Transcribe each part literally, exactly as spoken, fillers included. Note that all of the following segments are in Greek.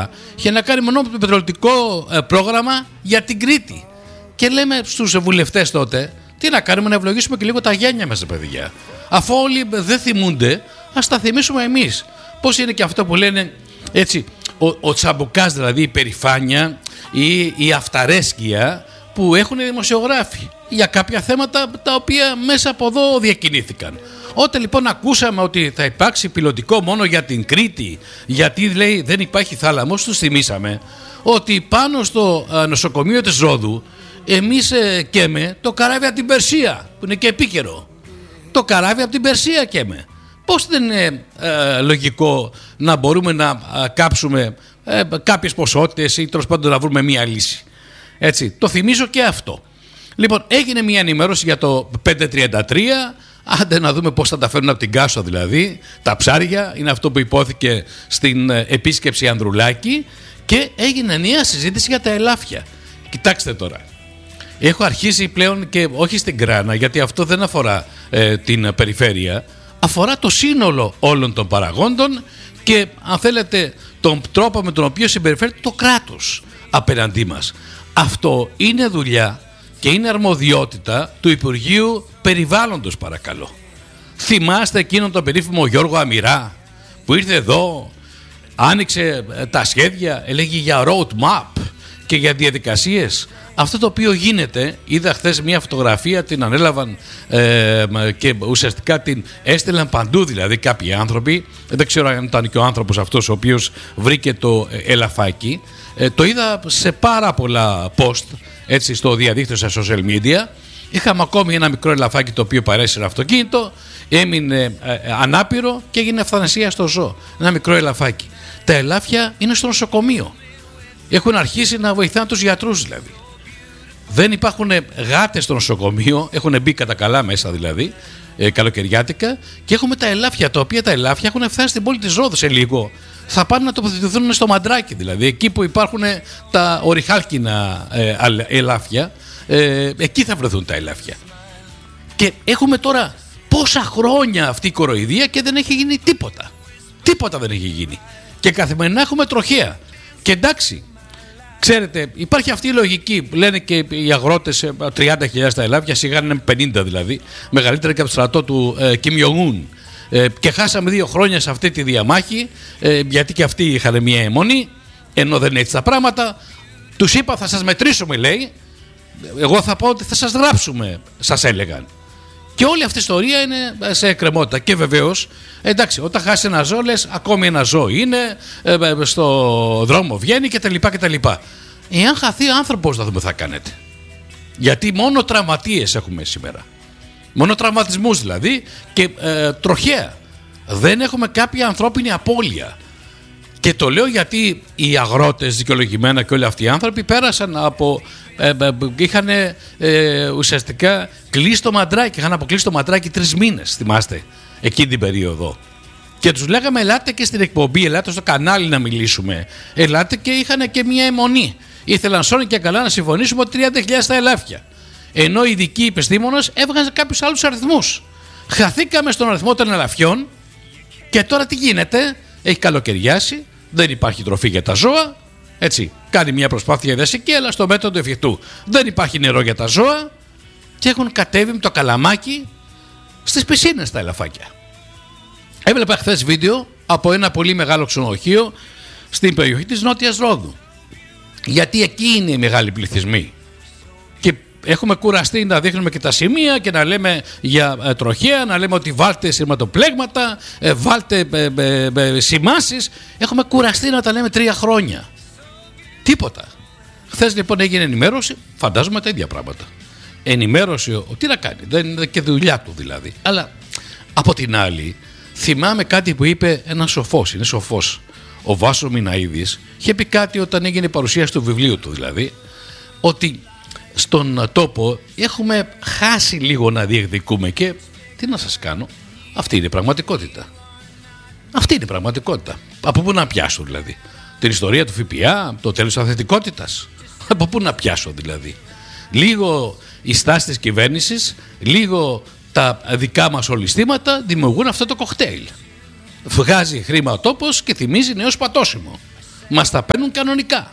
αφορά, είχε να κάνει μόνο με το πετρελαιωτικό πρόγραμμα για την Κρήτη. Και λέμε στους βουλευτές τότε, τι να κάνουμε, να ευλογήσουμε και λίγο τα γένια μας, παιδιά. Αφού όλοι δεν θυμούνται, ας τα θυμίσουμε εμείς. Πώς είναι και αυτό που λένε έτσι, ο, ο τσαμπουκάς, δηλαδή η περηφάνεια ή η αυταρέσκεια που έχουν οι δημοσιογράφοι για κάποια θέματα τα οποία μέσα από εδώ διακινήθηκαν. Όταν λοιπόν ακούσαμε ότι θα υπάρξει πιλωτικό μόνο για την Κρήτη, γιατί λέει δεν υπάρχει θάλαμος, τους θυμήσαμε ότι πάνω στο νοσοκομείο της Ρόδου εμείς ε, καίμε το καράβι από την Περσία, που είναι και επίκαιρο. Το καράβι από την Περσία καίμε. Πώς δεν είναι ε, λογικό να μπορούμε να ε, κάψουμε ε, κάποιες ποσότητες ή τέλος πάντων να βρούμε μία λύση. Έτσι, το θυμίζω και αυτό. Λοιπόν, έγινε μία ενημέρωση για το πεντακόσια τριάντα τρία. Άντε να δούμε πώς θα τα φέρουν από την Κάσο, δηλαδή. Τα ψάρια είναι αυτό που υπόθηκε στην ε, επίσκεψη Ανδρουλάκη. Και έγινε νέα συζήτηση για τα ελάφια. Κοιτάξτε τώρα. Έχω αρχίσει πλέον και όχι στην Κράνα, γιατί αυτό δεν αφορά ε, την περιφέρεια, αφορά το σύνολο όλων των παραγόντων και αν θέλετε τον τρόπο με τον οποίο συμπεριφέρεται το κράτος απέναντί μας. Αυτό είναι δουλειά και είναι αρμοδιότητα του Υπουργείου Περιβάλλοντος, παρακαλώ. Θυμάστε εκείνον τον περίφημο Γιώργο Αμυρά που ήρθε εδώ, άνοιξε τα σχέδια, έλεγε για road map και για διαδικασίες. Αυτό το οποίο γίνεται, είδα χθες μια φωτογραφία, την ανέλαβαν ε, και ουσιαστικά την έστειλαν παντού, δηλαδή κάποιοι άνθρωποι, δεν ξέρω αν ήταν και ο άνθρωπος αυτός ο οποίος βρήκε το ελαφάκι, ε, το είδα σε πάρα πολλά post, έτσι, στο διαδίκτυο, στα social media. Είχαμε ακόμη ένα μικρό ελαφάκι το οποίο παρέσει ένα αυτοκίνητο, έμεινε ε, ανάπηρο και έγινε αυθανασία στο ζώο. Ένα μικρό ελαφάκι. Τα ελάφια είναι στο νοσοκομείο. Έχουν αρχίσει να βοηθάνε τους γιατρούς, δηλαδή. Δεν υπάρχουν γάτες στο νοσοκομείο, έχουν μπει κατά καλά μέσα δηλαδή, ε, καλοκαιριάτικα, και έχουμε τα ελάφια, τα οποία τα ελάφια έχουν φτάσει στην πόλη της Ρόδου σε λίγο. Θα πάνε να τοποθετηθούν στο Μαντράκι, δηλαδή, εκεί που υπάρχουν τα οριχάλκινα ε, ελάφια, ε, εκεί θα βρεθούν τα ελάφια. Και έχουμε τώρα πόσα χρόνια αυτή η κοροϊδία και δεν έχει γίνει τίποτα. Τίποτα δεν έχει γίνει. Και καθημερινά έχουμε τροχέα. Και εντάξει, ξέρετε, υπάρχει αυτή η λογική που λένε και οι αγρότες, τριάντα χιλιάδες τα ελάφια, σιγά είναι πενήντα δηλαδή, μεγαλύτερα και από το στρατό του ε, Κιμ Ιονγκούν. Ε, και χάσαμε δύο χρόνια σε αυτή τη διαμάχη, ε, γιατί και αυτοί είχαν μια αιμονή, ενώ δεν είναι έτσι τα πράγματα. Τους είπα θα σας μετρήσουμε, λέει, εγώ θα πω ότι θα σας γράψουμε, σας έλεγαν. Και όλη αυτή η ιστορία είναι σε εκκρεμότητα. Και βεβαίως, εντάξει, όταν χάσει ένα ζώο, λες ακόμη ένα ζώο είναι, ε, στο δρόμο βγαίνει κτλ. κτλ. Εάν χαθεί άνθρωπος, να δούμε τι θα κάνετε. Γιατί μόνο τραυματίες έχουμε σήμερα. Μόνο τραυματισμούς δηλαδή και ε, τροχαία. Δεν έχουμε κάποια ανθρώπινη απώλεια. Και το λέω γιατί οι αγρότες δικαιολογημένα και όλοι αυτοί οι άνθρωποι πέρασαν από. Ε, ε, είχαν ε, ουσιαστικά κλείσει το Μαντράκι. Είχαν αποκλείσει το Μαντράκι τρεις μήνες, θυμάστε, εκείνη την περίοδο. Και τους λέγαμε ελάτε και στην εκπομπή, ελάτε στο κανάλι να μιλήσουμε. Ελάτε, και είχαν και μια αιμονή. Ήθελαν σώνει και καλά να συμφωνήσουμε ότι τριάντα χιλιάδες τα ελάφια. Ενώ οι ειδικοί επιστήμονες έβγαζαν κάποιους άλλους αριθμούς. Χαθήκαμε στον αριθμό των ελαφιών και τώρα τι γίνεται? Έχει καλοκαιριάσει, δεν υπάρχει τροφή για τα ζώα. Έτσι, κάνει μια προσπάθεια για δασική, αλλά στο μέτρο του εφικτού. Δεν υπάρχει νερό για τα ζώα και έχουν κατέβει με το καλαμάκι στις πισίνες τα ελαφάκια. Έβλεπα χθες βίντεο από ένα πολύ μεγάλο ξενοδοχείο στην περιοχή της Νότιας Ρόδου. Γιατί εκεί είναι οι μεγάλοι πληθυσμοί. Και έχουμε κουραστεί να δείχνουμε και τα σημεία και να λέμε για ε, τροχέα, να λέμε ότι βάλτε σειρματοπλέγματα, ε, βάλτε ε, ε, ε, σημάσεις. Έχουμε κουραστεί να τα λέμε τρία χρόνια. Τίποτα. Χθες λοιπόν έγινε ενημέρωση, φαντάζομαι τα ίδια πράγματα. Ενημέρωση, τι να κάνει, δεν είναι και δουλειά του δηλαδή. Αλλά από την άλλη, θυμάμαι κάτι που είπε ένας σοφός, είναι σοφός. Ο Βάσος Μιναΐδης είχε πει κάτι όταν έγινε η παρουσίαση του βιβλίου του, δηλαδή, ότι στον τόπο έχουμε χάσει λίγο να διεκδικούμε και τι να σας κάνω, αυτή είναι η πραγματικότητα. Αυτή είναι η πραγματικότητα. Από πού να πιάσω δηλαδή? Την ιστορία του ΦΠΑ, το τέλος της αθετικότητας. Από πού να πιάσω δηλαδή? Λίγο η στάση της κυβέρνησης, λίγο τα δικά μας ολιστήματα δημιουργούν αυτό το κοκτέιλ. Βγάζει χρήμα ο τόπος και θυμίζει νέο σπατόσιμο. μας τα παίρνουν κανονικά.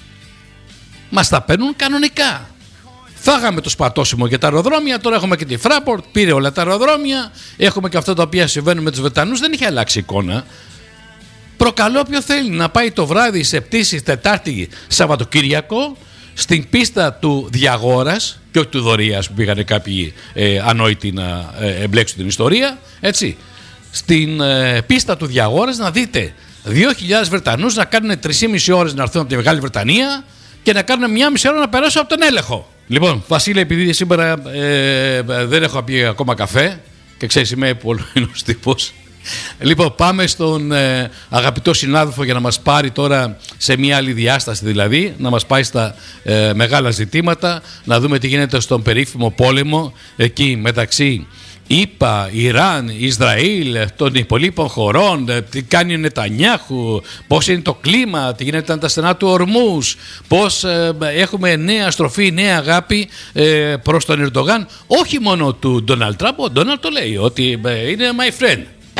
Μας τα παίρνουν κανονικά. Φάγαμε το σπατώσιμο για τα αεροδρόμια, τώρα έχουμε και τη Fraport, πήρε όλα τα αεροδρόμια, έχουμε και αυτά τα οποία συμβαίνουν με τους Βρετανούς, δεν έχει αλλάξει εικόνα. Προκαλώ όποιο θέλει να πάει το βράδυ σε πτήση Τετάρτη Σαββατοκύριακο στην πίστα του Διαγόρας και όχι του Δωρίας που πήγανε κάποιοι ε, ανόητοι να ε, εμπλέξουν την ιστορία, έτσι. Στην ε, πίστα του Διαγόρας να δείτε δύο χιλιάδες Βρετανούς να κάνουν τρεις και μισή ώρες να έρθουν από τη Μεγάλη Βρετανία και να κάνουν μία μισή ώρα να περάσουν από τον έλεγχο. Λοιπόν, Βασίλη, επειδή σήμερα ε, δεν έχω πει ακόμα καφέ και ξέρεις είμαι πολύεινος τύπος, λοιπόν, πάμε στον ε, αγαπητό συνάδελφο για να μας πάρει τώρα σε μια άλλη διάσταση, δηλαδή να μας πάει στα ε, μεγάλα ζητήματα, να δούμε τι γίνεται στον περίφημο πόλεμο εκεί μεταξύ ίπα, Ιράν, Ισραήλ, των υπολείπων χωρών, τι κάνει ο Νετανιάχου, πώς είναι το κλίμα, τι γίνεται με τα στενά του Ορμούς, πώς ε, έχουμε νέα στροφή, νέα αγάπη ε, προς τον Ερντογάν, όχι μόνο του Ντόναλντ Τραμπ, ο Ντόναλντ το λέει ότι ε, είναι my friend.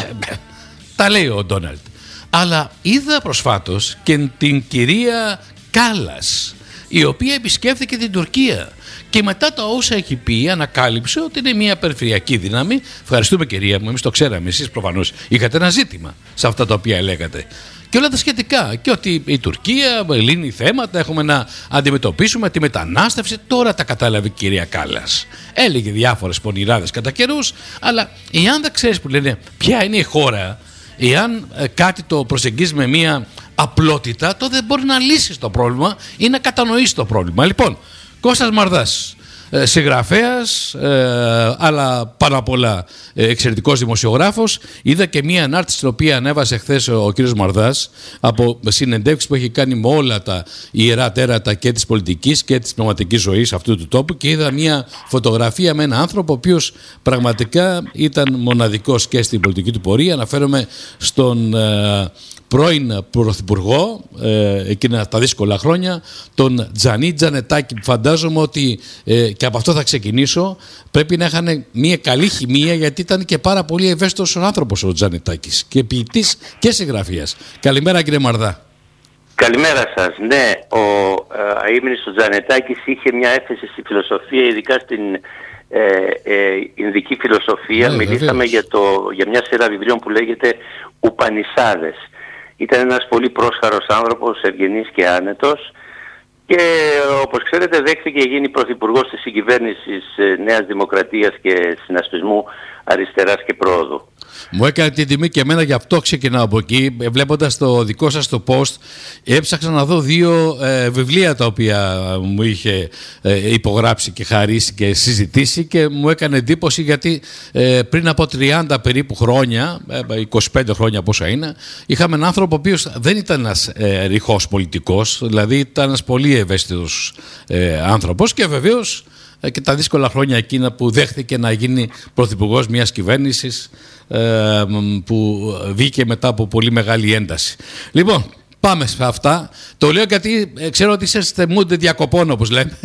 Τα λέει ο Ντόναλντ. Αλλά είδα προσφάτως και την κυρία Κάλλας, η οποία επισκέφθηκε την Τουρκία και μετά τα όσα έχει πει ανακάλυψε ότι είναι μια περιφερειακή δύναμη. Ευχαριστούμε κυρία μου, εμείς το ξέραμε, εσείς προφανώς είχατε ένα ζήτημα σε αυτά τα οποία λέγατε και όλα τα σχετικά, και ότι η Τουρκία λύνει θέματα, έχουμε να αντιμετωπίσουμε τη μετανάστευση. Τώρα τα κατάλαβε η κυρία Κάλλας. Έλεγε διάφορες πονηράδες κατά καιρούς, αλλά εάν δεν ξέρεις που λένε ποια είναι η χώρα, εάν ε, κάτι το προσεγγίζεις με μια απλότητα, τότε δεν μπορεί να λύσεις το πρόβλημα ή να κατανοήσεις το πρόβλημα. Λοιπόν, Κώστας Μαρδάς, ε, συγγραφέας, ε, αλλά πάνω απ' όλα ε, εξαιρετικός δημοσιογράφος. Είδα και μία ανάρτηση την οποία ανέβασε χθες ο, ο κύριος Μαρδάς από συνεντεύξεις που έχει κάνει με όλα τα ιερά τέρατα και της πολιτικής και της πνευματικής ζωής αυτού του τόπου, και είδα μία φωτογραφία με έναν άνθρωπο ο οποίος πραγματικά ήταν μοναδικός και στην πολιτική του πορεία. Αναφέρομαι στον ε, πρώην πρωθυπουργό, ε, εκείνα τα δύσκολα χρόνια, τον Τζανί Τζανετάκη, που φαντάζομαι ότι ε, και από αυτό θα ξεκινήσω, πρέπει να είχαν μια καλή χημεία, γιατί ήταν και πάρα πολύ ευαίσθητος ο άνθρωπος ο Τζανετάκης, και ποιητής και συγγραφέας. Καλημέρα κύριε Μαρδά. Καλημέρα σας. Ναι, ο ε, αείμνης ο Τζανετάκης είχε μια έφεση στη φιλοσοφία, ειδικά στην ε, ε, Ινδική φιλοσοφία. Ναι, μιλήσαμε για, το, για μια σειρά βιβλίων που λέγεται Ουπανισάδες. Ήταν ένας πολύ πρόσχαρος άνθρωπος, ευγενής και άνετος, και όπως ξέρετε δέχθηκε γίνει πρωθυπουργός της συγκυβέρνησης Νέας Δημοκρατίας και Συνασπισμού Αριστεράς και Πρόοδου. Μου έκανε την τιμή και εμένα, γι' αυτό ξεκινάω από εκεί. Βλέποντας το δικό σας το post, έψαξα να δω δύο ε, βιβλία τα οποία μου είχε ε, υπογράψει και χαρίσει και συζητήσει, και μου έκανε εντύπωση γιατί ε, πριν από τριάντα περίπου χρόνια, ε, είκοσι πέντε χρόνια πόσα είναι, είχαμε έναν άνθρωπο ο οποίος δεν ήταν ένας ε, ρηχός πολιτικός, δηλαδή ήταν ένας πολύ ευαίσθητος ε, άνθρωπος, και βεβαίως και τα δύσκολα χρόνια εκείνα που δέχθηκε να γίνει πρωθυπουργός μιας κυβέρνησης ε, που βγήκε μετά από πολύ μεγάλη ένταση. Λοιπόν, πάμε σε αυτά. Το λέω γιατί ξέρω ότι είστε mood διακοπών, όπως λέμε.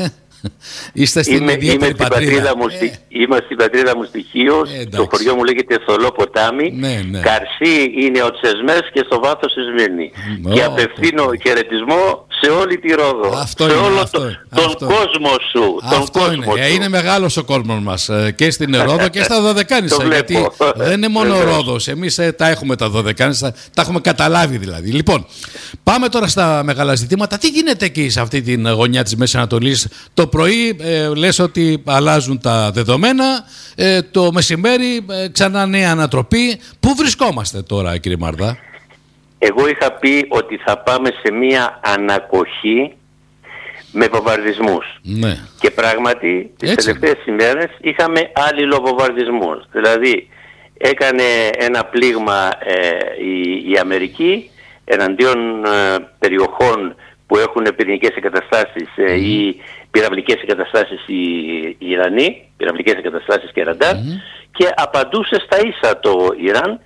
Είστε στην είμαι, ιδιαίτερη είμαι στην πατρίδα. πατρίδα μου, ε. Είμαι στην πατρίδα μου στη Χίος, ε, το χωριό μου λέγεται Θολό Ποτάμι, ναι, ναι. Καρσί είναι ο Τσεσμές και στο βάθος η Σμύρνη. Oh, και απευθύνω oh. χαιρετισμό σε όλη τη Ρόδο, αυτό σε είναι, όλο αυτό, το, αυτό. τον κόσμο σου. Αυτό τον είναι. κόσμο Ε, είναι μεγάλος ο κόσμος μας και στην Ρόδο και στα Δωδεκάνησα, γιατί δεν είναι μόνο ο Ρόδος. Εμείς ε, τα έχουμε τα Δωδεκάνησα, τα έχουμε καταλάβει δηλαδή. Λοιπόν, πάμε τώρα στα μεγάλα ζητήματα. Τι γίνεται εκεί σε αυτή την γωνιά της Μέσης Ανατολής? Το πρωί ε, λες ότι αλλάζουν τα δεδομένα, ε, το μεσημέρι ε, ξανά νέα ανατροπή. Πού βρισκόμαστε τώρα κύριε Μαρδά? Εγώ είχα πει ότι θα πάμε σε μία ανακοχή με βομβαρδισμούς. Ναι. Και πράγματι τις Έτσι. τελευταίες ημέρες είχαμε αλληλοβομβαρδισμούς. Δηλαδή έκανε ένα πλήγμα ε, η, η Αμερική εναντίον ε, περιοχών που έχουν πυρηνικές εγκαταστάσεις ε, mm. ή πυραυλικές εγκαταστάσεις οι, οι Ιρανοί, πυραυλικές εγκαταστάσεις και ραντάρ, mm. και απαντούσε στα ίσα το Ιράν.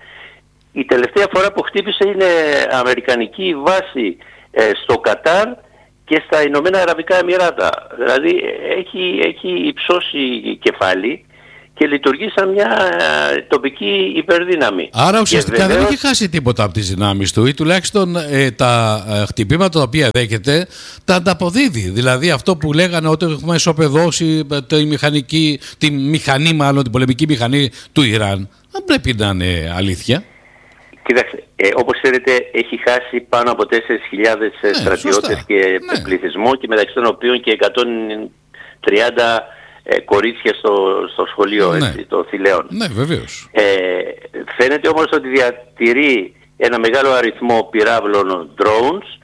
Η τελευταία φορά που χτύπησε είναι αμερικανική βάση ε, στο Κατάρ και στα Ηνωμένα Αραβικά Εμιράτα. Δηλαδή έχει, έχει υψώσει κεφάλι και λειτουργεί σαν μια ε, τοπική υπερδύναμη. Άρα ουσιαστικά βεβαίως, δεν έχει χάσει τίποτα από τις δυνάμεις του, ή τουλάχιστον ε, τα ε, χτυπήματα τα οποία δέχεται τα ανταποδίδει. Δηλαδή αυτό που λέγανε ότι έχουμε ισοπεδώσει τη, μηχανική, τη μηχανή, μάλλον την πολεμική μηχανή του Ιράν, δεν πρέπει να είναι αλήθεια. Κοίταξε, ε, όπως ξέρετε έχει χάσει πάνω από τέσσερις χιλιάδες ναι, στρατιώτες και ναι. πληθυσμό, και μεταξύ των οποίων και εκατόν τριάντα ε, κορίτσια στο, στο σχολείο, ναι. έτσι, το Θηλαίων. Ναι, βεβαίως. Ε, φαίνεται όμως ότι διατηρεί ένα μεγάλο αριθμό πυράβλων drones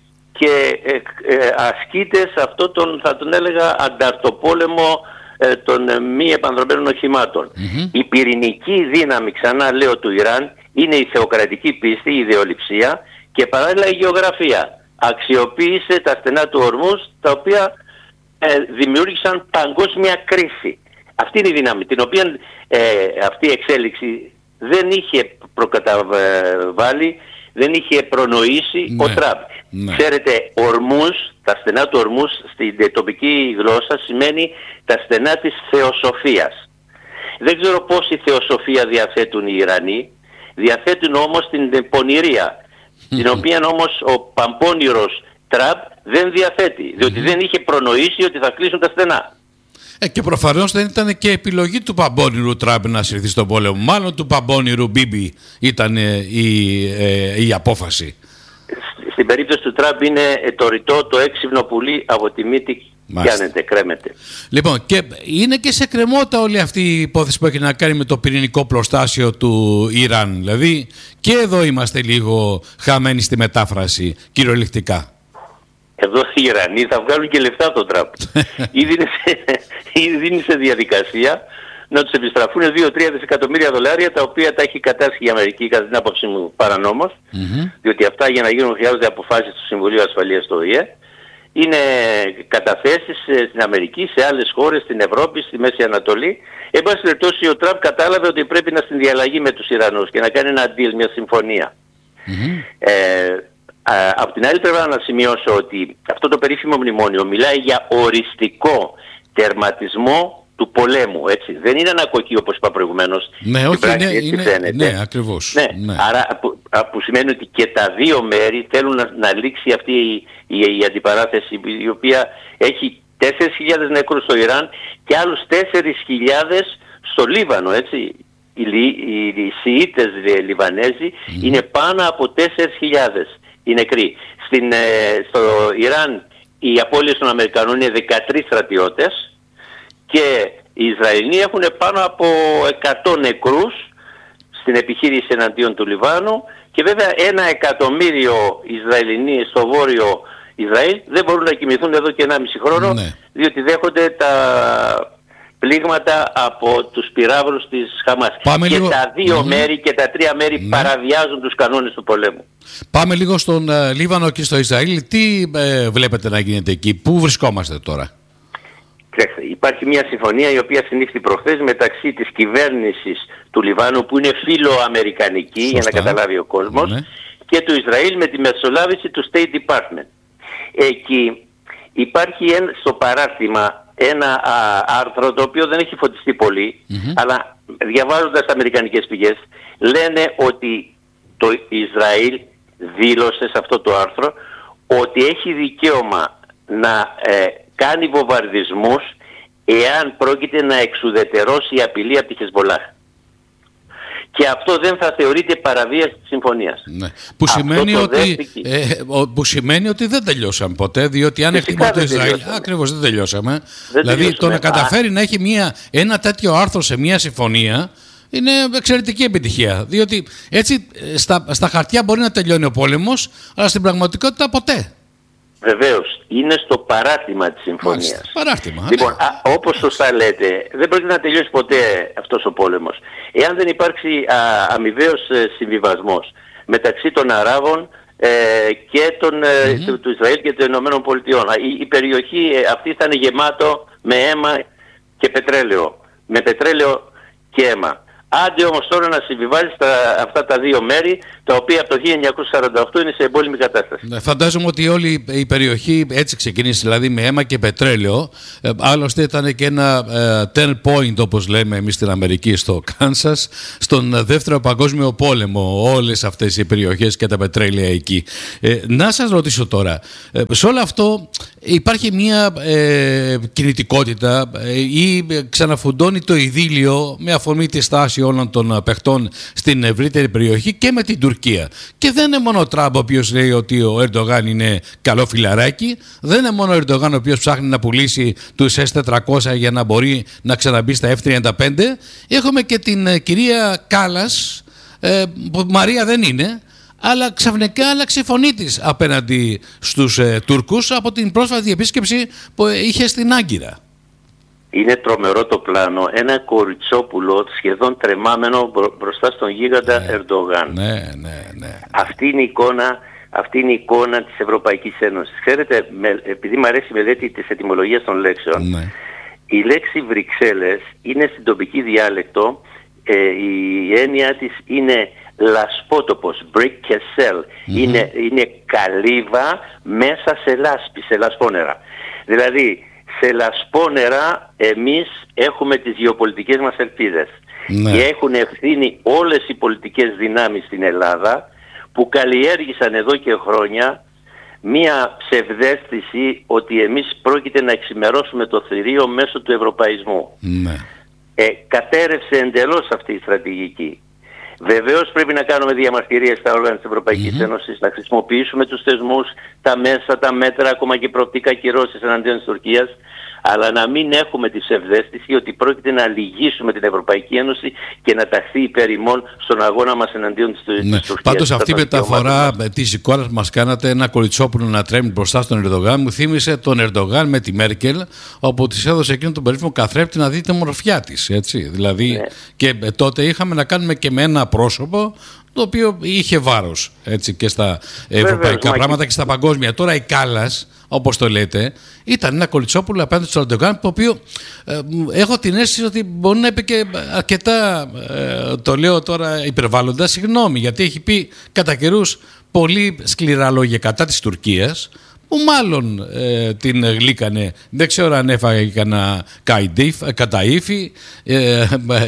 και ε, ε, ασκείται σε αυτό τον, θα τον έλεγα, ανταρτοπόλεμο ε, των ε, μη επανδρομένων οχημάτων. Mm-hmm. Η πυρηνική δύναμη, ξανά λέω, του Ιράν είναι η θεοκρατική πίστη, η ιδεολειψία και παράλληλα η γεωγραφία. Αξιοποίησε τα στενά του Ορμούζ, τα οποία ε, δημιούργησαν παγκόσμια κρίση. Αυτή είναι η δύναμη, την οποία ε, αυτή η εξέλιξη δεν είχε προκαταβάλει, δεν είχε προνοήσει ναι, ο Τραμπ. Ναι. Ξέρετε, Ορμούζ, τα στενά του Ορμούζ στην τοπική γλώσσα σημαίνει τα στενά της θεοσοφίας. Δεν ξέρω πόση θεοσοφία διαθέτουν οι Ιρανοί, διαθέτουν όμως την πονηρία, την οποία όμως ο παμπώνηρος Τραμπ δεν διαθέτει, διότι δεν είχε προνοήσει ότι θα κλείσουν τα στενά. Ε, και προφανώς δεν ήταν και επιλογή του παμπώνηρου Τραμπ να συρθεί στον πόλεμο. Μάλλον του παμπώνηρου Μπίμπι ήταν ε, η, ε, η απόφαση. Στην περίπτωση του Τραμπ είναι το ρητό, το έξυπνο πουλί από τη μύτη πιάνεται, κρέμεται. Λοιπόν, και είναι και σε κρεμότητα όλη αυτή η υπόθεση που έχει να κάνει με το πυρηνικό πλωστάσιο του Ιράν. Δηλαδή και εδώ είμαστε λίγο χαμένοι στη μετάφραση, κυριολεκτικά. Εδώ οι Ιρανοί θα βγάλουν και λεφτά από τον Τραμπ. Ήδη είναι, είναι σε διαδικασία να τους επιστραφούν δύο με τρία δισεκατομμύρια δολάρια, τα οποία τα έχει κατάσχει η Αμερική, κατά την άποψή μου, παρανόμως, mm-hmm. διότι αυτά για να γίνουν χρειάζονται αποφάσεις του Συμβουλίου Ασφαλείας του Ο Η Ε. Είναι καταθέσεις στην Αμερική, σε άλλες χώρες, στην Ευρώπη, στη Μέση Ανατολή. Εν πάση περιπτώσει, ο Τραμπ κατάλαβε ότι πρέπει να συνδιαλλαγεί με τους Ιρανούς και να κάνει ένα deal, μια συμφωνία. Mm-hmm. Ε, α, από την άλλη πλευρά να σημειώσω ότι αυτό το περίφημο μνημόνιο μιλάει για οριστικό τερματισμό του πολέμου, έτσι. Δεν είναι ανακοκή, όπως είπα προηγουμένως. Ναι, όχι, πράξη, ναι, είναι, ναι, ακριβώς. Ναι, ναι. Άρα που, που σημαίνει ότι και τα δύο μέρη θέλουν να, να λήξει αυτή η, η, η αντιπαράθεση, η οποία έχει τέσσερις χιλιάδες νεκρούς στο Ιράν και άλλους τέσσερις χιλιάδες στο Λίβανο, έτσι. Οι, οι, οι Σιήτες Λιβανέζοι mm. είναι πάνω από τέσσερις χιλιάδες οι νεκροί. Στην, ε, στο Ιράν οι απώλειες των Αμερικανών είναι δεκατρείς στρατιώτες και οι Ισραηλοί έχουν πάνω από εκατό νεκρούς στην επιχείρηση εναντίον του Λιβάνου, και βέβαια ένα εκατομμύριο Ισραηλινοί στο βόρειο Ισραήλ δεν μπορούν να κοιμηθούν εδώ και ενάμιση χρόνο, ναι. διότι δέχονται τα πλήγματα από τους πυράβλους της Χαμάς. Πάμε και λίγο... τα δύο mm-hmm. μέρη και τα τρία μέρη ναι. παραβιάζουν τους κανόνες του πολέμου. Πάμε λίγο στον uh, Λίβανο και στο Ισραήλ. Τι uh, βλέπετε να γίνεται εκεί, πού βρισκόμαστε τώρα? Υπάρχει μια συμφωνία η οποία συνήφθη προχθές μεταξύ της κυβέρνησης του Λιβάνου, που είναι φιλοαμερικανική, σωστά, για να καταλάβει ο κόσμος, ναι. και του Ισραήλ με τη μεσολάβηση του State Department. Εκεί υπάρχει ένα, στο παράρτημα ένα α, άρθρο το οποίο δεν έχει φωτιστεί πολύ, mm-hmm. αλλά διαβάζοντας αμερικανικές πηγές λένε ότι το Ισραήλ δήλωσε σε αυτό το άρθρο ότι έχει δικαίωμα να ε, κάνει βομβαρδισμούς εάν πρόκειται να εξουδετερώσει η απειλή από τη Χεσμολάχ. Και αυτό δεν θα θεωρείται παραβίαση της συμφωνίας. Ναι. Που, σημαίνει ότι, ε, που σημαίνει ότι δεν τελειώσαμε ποτέ, διότι αν εκτιμώ το Ισραήλ, ακριβώς δεν τελειώσαμε. Δεν δηλαδή τελειώσαμε. Το να καταφέρει Α. να έχει μια, ένα τέτοιο άρθρο σε μια συμφωνία είναι εξαιρετική επιτυχία. Διότι έτσι στα, στα χαρτιά μπορεί να τελειώνει ο πόλεμος, αλλά στην πραγματικότητα ποτέ. Βεβαίως, είναι στο παράρτημα της συμφωνίας. Μάλιστα, παράρτημα. Λοιπόν, ναι. α, όπως σωστά λέτε, δεν πρόκειται να τελειώσει ποτέ αυτός ο πόλεμος. Εάν δεν υπάρξει α, αμοιβαίος ε, συμβιβασμός μεταξύ των Αράβων ε, και των, ε, mm-hmm. του, του Ισραήλ και των Ηνωμένων Πολιτειών. Η, η περιοχή ε, αυτή θα είναι γεμάτο με αίμα και πετρέλαιο. Με πετρέλαιο και αίμα. Άντε όμως τώρα να συμβιβάζεις τα, αυτά τα δύο μέρη, τα οποία από το χίλια εννιακόσια σαράντα οκτώ είναι σε εμπόλεμη κατάσταση. Ναι, φαντάζομαι ότι όλη η περιοχή έτσι ξεκίνησε, δηλαδή με αίμα και πετρέλαιο. Ε, άλλωστε ήταν και ένα ε, turn point, όπως λέμε εμείς στην Αμερική, στο Κάνσας, στον Δεύτερο Παγκόσμιο Πόλεμο, όλες αυτές οι περιοχές και τα πετρέλαια εκεί. Ε, να σας ρωτήσω τώρα, ε, σε όλο αυτό υπάρχει μια ε, κινητικότητα ε, ή ξαναφουντώνει το ειδήλιο με αφορμή τη στάση όλων των παιχτών στην ευρύτερη περιοχή και με την Τουρκία. Και δεν είναι μόνο ο Τραμπ ο οποίος λέει ότι ο Ερντογάν είναι καλό φιλαράκι, δεν είναι μόνο ο Ερντογάν ο οποίος ψάχνει να πουλήσει τους ες τετρακόσια για να μπορεί να ξαναμπεί στα εφ τριάντα πέντε. Έχουμε και την ε, κυρία Κάλλας, ε, που Μαρία δεν είναι, αλλά ξαφνικά άλλαξε η φωνή της απέναντι στους ε, Τούρκους από την πρόσφατη επίσκεψη που είχε στην Άγκυρα. Είναι τρομερό το πλάνο. Ένα κοριτσόπουλο σχεδόν τρεμάμενο μπροστά στον γίγαντα ναι, Ερντογάν. Ναι, ναι, ναι. Αυτή είναι η εικόνα, αυτή είναι η εικόνα της Ευρωπαϊκής Ένωσης. Ξέρετε, με, επειδή μου αρέσει η μελέτη της ετυμολογίας των λέξεων, ναι. η λέξη Βρυξέλλες είναι στην τοπική διάλεκτο, ε, η έννοια της είναι λασπότοπος, brick και cell. Mm-hmm. Είναι, είναι καλύβα μέσα σε λάσπη, σε λασπόνερα. Δηλαδή, σε λασπόνερα εμείς έχουμε τις γεωπολιτικές μας ελπίδες. Ναι. Και έχουν ευθύνη όλες οι πολιτικές δυνάμεις στην Ελλάδα που καλλιέργησαν εδώ και χρόνια μία ψευδαίσθηση ότι εμείς πρόκειται να εξημερώσουμε το θηρίο μέσω του ευρωπαϊσμού. Ναι. Ε, κατέρευσε εντελώς αυτή η στρατηγική. Βεβαίως πρέπει να κάνουμε διαμαρτυρίες στα όργανα της Ευρωπαϊκής mm-hmm. Ένωσης, να χρησιμοποιήσουμε τους θεσμούς, τα μέσα, τα μέτρα, ακόμα και προοπτικά κυρώσεις εναντίον της Τουρκίας, αλλά να μην έχουμε τη ψευδαίσθηση ότι πρόκειται να λυγίσουμε την Ευρωπαϊκή Ένωση και να ταχθεί υπέρ ημών στον αγώνα μας εναντίον της, ναι. της Τουρκίας. Πάντως αυτή η μεταφορά της εικόνας που μας κάνατε, ένα κοριτσόπουλο να τρέμει μπροστά στον Ερντογάν, μου θύμισε τον Ερντογάν με τη Μέρκελ, όπου της έδωσε εκείνο τον περίφημο καθρέπτη να δείτε μορφιά της. Έτσι. Δηλαδή, ναι. και τότε είχαμε να κάνουμε και με ένα πρόσωπο το οποίο είχε βάρος έτσι, και στα ευρωπαϊκά Βέβαια, πράγματα και στα παγκόσμια. Τώρα η Κάλλας, όπως το λέτε, ήταν ένα κολιτσόπουλο απέναντι στον Ερντογάν, το οποίο ε, έχω την αίσθηση ότι μπορεί να είπε και αρκετά, ε, το λέω τώρα υπερβάλλοντα, συγγνώμη, γιατί έχει πει κατά καιρούς πολύ σκληρά λόγια κατά της Τουρκίας, που μάλλον ε, την γλύκανε, δεν ξέρω αν έφαγε κανένα καταΐφι, ε,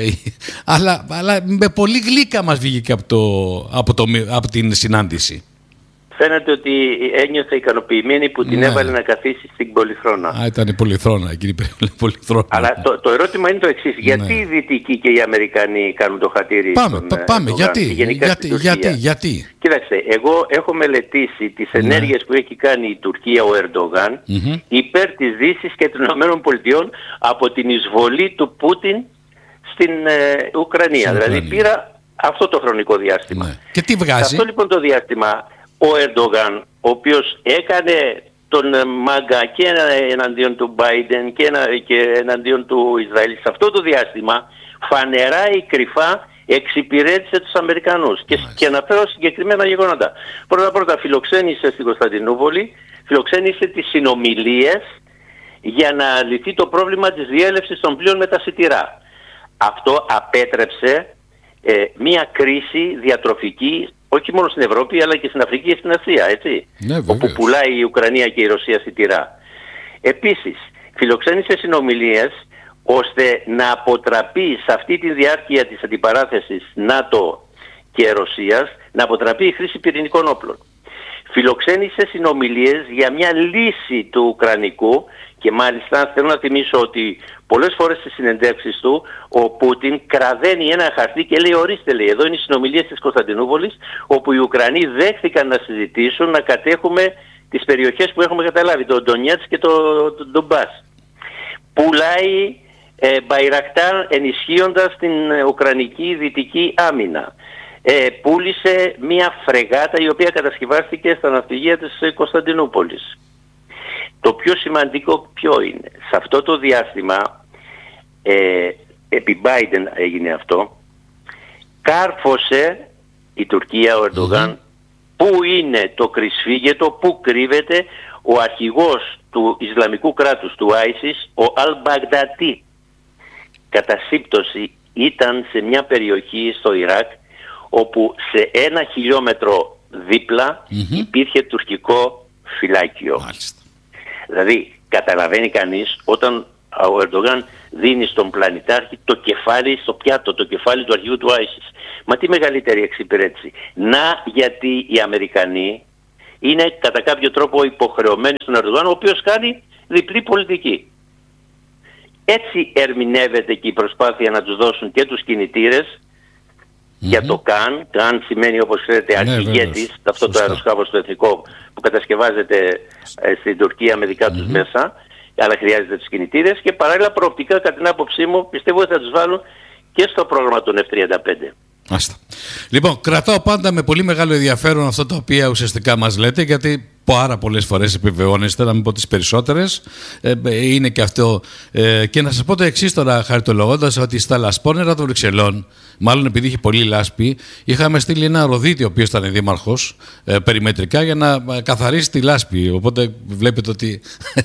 αλλά, αλλά με πολύ γλύκα μας βγήκε από, το, από, το, από την συνάντηση. Φαίνεται ότι ένιωθε ικανοποιημένη που την ναι. έβαλε να καθίσει στην Πολυθρόνα. Α, ήταν η Πολυθρόνα, εκείνη η Πολυθρόνα. Αλλά το, το ερώτημα είναι το εξής. Γιατί ναι. οι Δυτικοί και οι Αμερικανοί κάνουν το χατήρι Πάμε, στον, πα, πάμε. τον, γιατί, γιατί, γιατί, γιατί. Κοίταξε, εγώ έχω μελετήσει τις ναι. ενέργειες που έχει κάνει η Τουρκία, ο Ερντογάν, mm-hmm. υπέρ της Δύσης και των ΗΠΑ από την εισβολή του Πούτιν στην ε, Ουκρανία. Στην δηλαδή Ουκρανία. Πήρα αυτό το χρονικό διάστημα. Ναι. Και τι βγάζει. Σε αυτό λοιπόν το διάστημα ο Ερντογάν, ο οποίος έκανε τον μάγκα και εναντίον του Biden και, και εναντίον του Ισραήλ, σε αυτό το διάστημα φανερά ή κρυφά εξυπηρέτησε τους Αμερικανούς. Και, και αναφέρω συγκεκριμένα γεγονότα. Πρώτα πρώτα φιλοξένησε στην Κωνσταντινούπολη, φιλοξένησε τις συνομιλίες για να λυθεί το πρόβλημα της διέλευσης των πλοίων με τα σιτηρά. Αυτό απέτρεψε ε, μια κρίση διατροφική όχι μόνο στην Ευρώπη αλλά και στην Αφρική και στην Ασία, έτσι, ναι, όπου πουλάει η Ουκρανία και η Ρωσία σιτηρά. Επίσης, φιλοξένησε συνομιλίες ώστε να αποτραπεί σε αυτή τη διάρκεια της αντιπαράθεσης ΝΑΤΟ και Ρωσίας, να αποτραπεί η χρήση πυρηνικών όπλων. Φιλοξένησε συνομιλίες για μια λύση του Ουκρανικού και μάλιστα θέλω να θυμίσω ότι πολλές φορές στις συνεντεύξεις του ο Πούτιν κραδένει ένα χαρτί και λέει ορίστε, λέει, εδώ είναι οι συνομιλίες της Κωνσταντινούπολης όπου οι Ουκρανοί δέχθηκαν να συζητήσουν να κατέχουμε τις περιοχές που έχουμε καταλάβει, το Ντονιέτσκ και το Ντομπάς. Πουλάει ε, Μπαϊρακτάρ ενισχύοντας την ε, Ουκρανική δυτική άμυνα. Ε, πούλησε μια φρεγάτα η οποία κατασκευάστηκε στα ναυπηγεία της ε, Κωνσταντινούπολης. Το πιο σημαντικό ποιο είναι? Σε αυτό το διάστημα, ε, επί Biden έγινε αυτό, κάρφωσε η Τουρκία, ο Ερντογάν, mm-hmm. πού είναι το κρυσφύγετο, πού κρύβεται ο αρχηγός του Ισλαμικού κράτους, του Άισις, ο Αλ Μπαγδατί. Κατά σύμπτωση ήταν σε μια περιοχή στο Ιράκ όπου σε ένα χιλιόμετρο δίπλα mm-hmm. υπήρχε τουρκικό φυλάκιο. Μάλιστα. Δηλαδή καταλαβαίνει κανείς όταν ο Ερντογάν δίνει στον πλανητάρχη το κεφάλι στο πιάτο, το κεφάλι του αρχηγού του Άισις. Μα τι μεγαλύτερη εξυπηρέτηση. Να γιατί οι Αμερικανοί είναι κατά κάποιο τρόπο υποχρεωμένοι στον Ερντογάν, ο οποίος κάνει διπλή πολιτική. Έτσι ερμηνεύεται και η προσπάθεια να τους δώσουν και τους κινητήρες mm-hmm. για το ΚΑΝ. ΚΑΝ σημαίνει, όπως ξέρετε, αρχηγέτης, ναι, αυτό το αεροσκάφος το εθνικό που κατασκευάζεται ε, στην Τουρκία με δικά τους mm-hmm. μέσα, αλλά χρειάζεται τους κινητήρες, και παράλληλα προοπτικά, κατά την άποψή μου, πιστεύω ότι θα τους βάλουν και στο πρόγραμμα των εφ τριάντα πέντε. Άστα. Λοιπόν, κρατάω πάντα με πολύ μεγάλο ενδιαφέρον αυτά τα οποία ουσιαστικά μας λέτε, γιατί πάρα πολλές φορές επιβεβαιώνεστε, να μην πω τις περισσότερες. Ε, είναι και αυτό. Ε, και να σας πω το εξής τώρα, χαριτολογώντας, ότι στα λασπόνερα των Βρυξελών, μάλλον επειδή είχε πολύ λάσπη, είχαμε στείλει ένα ροδίτη, ο οποίος ήταν δήμαρχος, ε, περιμετρικά, για να καθαρίσει τη λάσπη. Οπότε βλέπετε ότι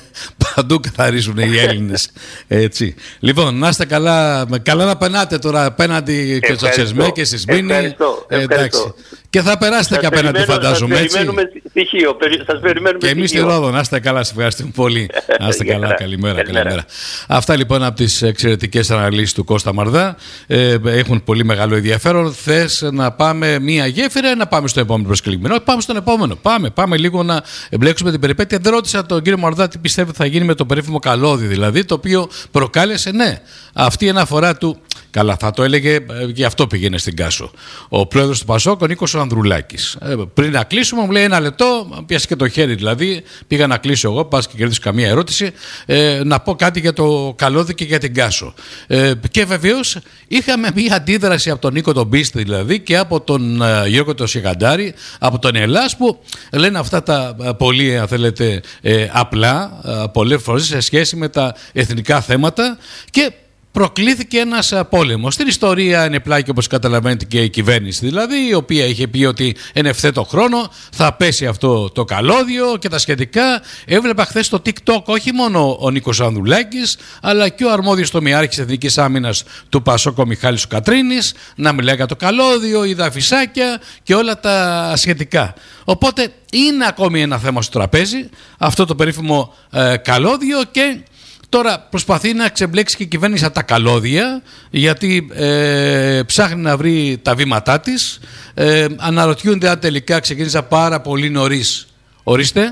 παντού καθαρίζουν οι Έλληνες. Έτσι. Λοιπόν, να είστε καλά. Καλά να περνάτε τώρα απέναντι και στο Τσεσμέ και στη Σμήνη. Ευχαριστώ. Ευχαριστώ. Και θα περάσετε και απέναντι, φαντάζομαι. Σας περιμένουμε στοιχείο. Σας περιμένουμε. Και εμείς στη Ρόδο. Να είστε καλά. Σας ευχαριστούμε πολύ. Να είστε καλά. Καλημέρα. Καλημέρα. Αυτά λοιπόν από τις εξαιρετικές αναλύσεις του Κώστα Μαρδά. Ε, έχουν πολύ μεγάλο ενδιαφέρον. Θες να πάμε μία γέφυρα ή να πάμε στο επόμενο προσκεκλημένο? Πάμε στον επόμενο. Πάμε, πάμε λίγο να εμπλέξουμε την περιπέτεια. Δεν ρώτησα τον κύριο Μαρδά τι πιστεύει θα γίνει με το περίφημο καλώδι, δηλαδή, το οποίο προκάλεσε, ναι, αυτή η αναφορά του. Καλά, θα το έλεγε, γι' αυτό πήγαινε στην Κάσο ο πρόεδρος του Πασόκ, ο Νίκος Ανδρουλάκης. Ε, πριν να κλείσουμε, μου λέει ένα λεπτό, πιάσει και το χέρι δηλαδή. Πήγα να κλείσω εγώ, πας και κερδίσω καμία ερώτηση. Ε, να πω κάτι για το καλώδι και για την Κάσο. Ε, και βεβαίως είχαμε μια αντίδραση από τον Νίκο τον Πίστη, δηλαδή, και από τον uh, Γιώργο τον Σιγαντάρη, από τον Ελλάς, που λένε αυτά τα uh, πολύ, αν θέλετε, uh, απλά, uh, πολλές φορές σε σχέση με τα εθνικά θέματα, και προκλήθηκε ένας πόλεμος. Στην ιστορία είναι πλάκη, όπως καταλαβαίνετε, και η κυβέρνηση, δηλαδή, η οποία είχε πει ότι εν ευθέτω χρόνο θα πέσει αυτό το καλώδιο και τα σχετικά. Έβλεπα χθες στο TikTok όχι μόνο ο Νίκος Ανδρουλάκης, αλλά και ο αρμόδιος τομιάρχης Εθνικής Άμυνας του Πασόκ, ο Μιχάλης Κατρίνης, να μιλάει για το καλώδιο, η δαφισάκια και όλα τα σχετικά. Οπότε είναι ακόμη ένα θέμα στο τραπέζι, αυτό το περίφημο ε, καλώδιο, και τώρα προσπαθεί να ξεμπλέξει και η κυβέρνηση από τα καλώδια, γιατί ε, ψάχνει να βρει τα βήματά της. Ε, αναρωτιούνται αν τελικά ξεκίνησα πάρα πολύ νωρίς. Ορίστε.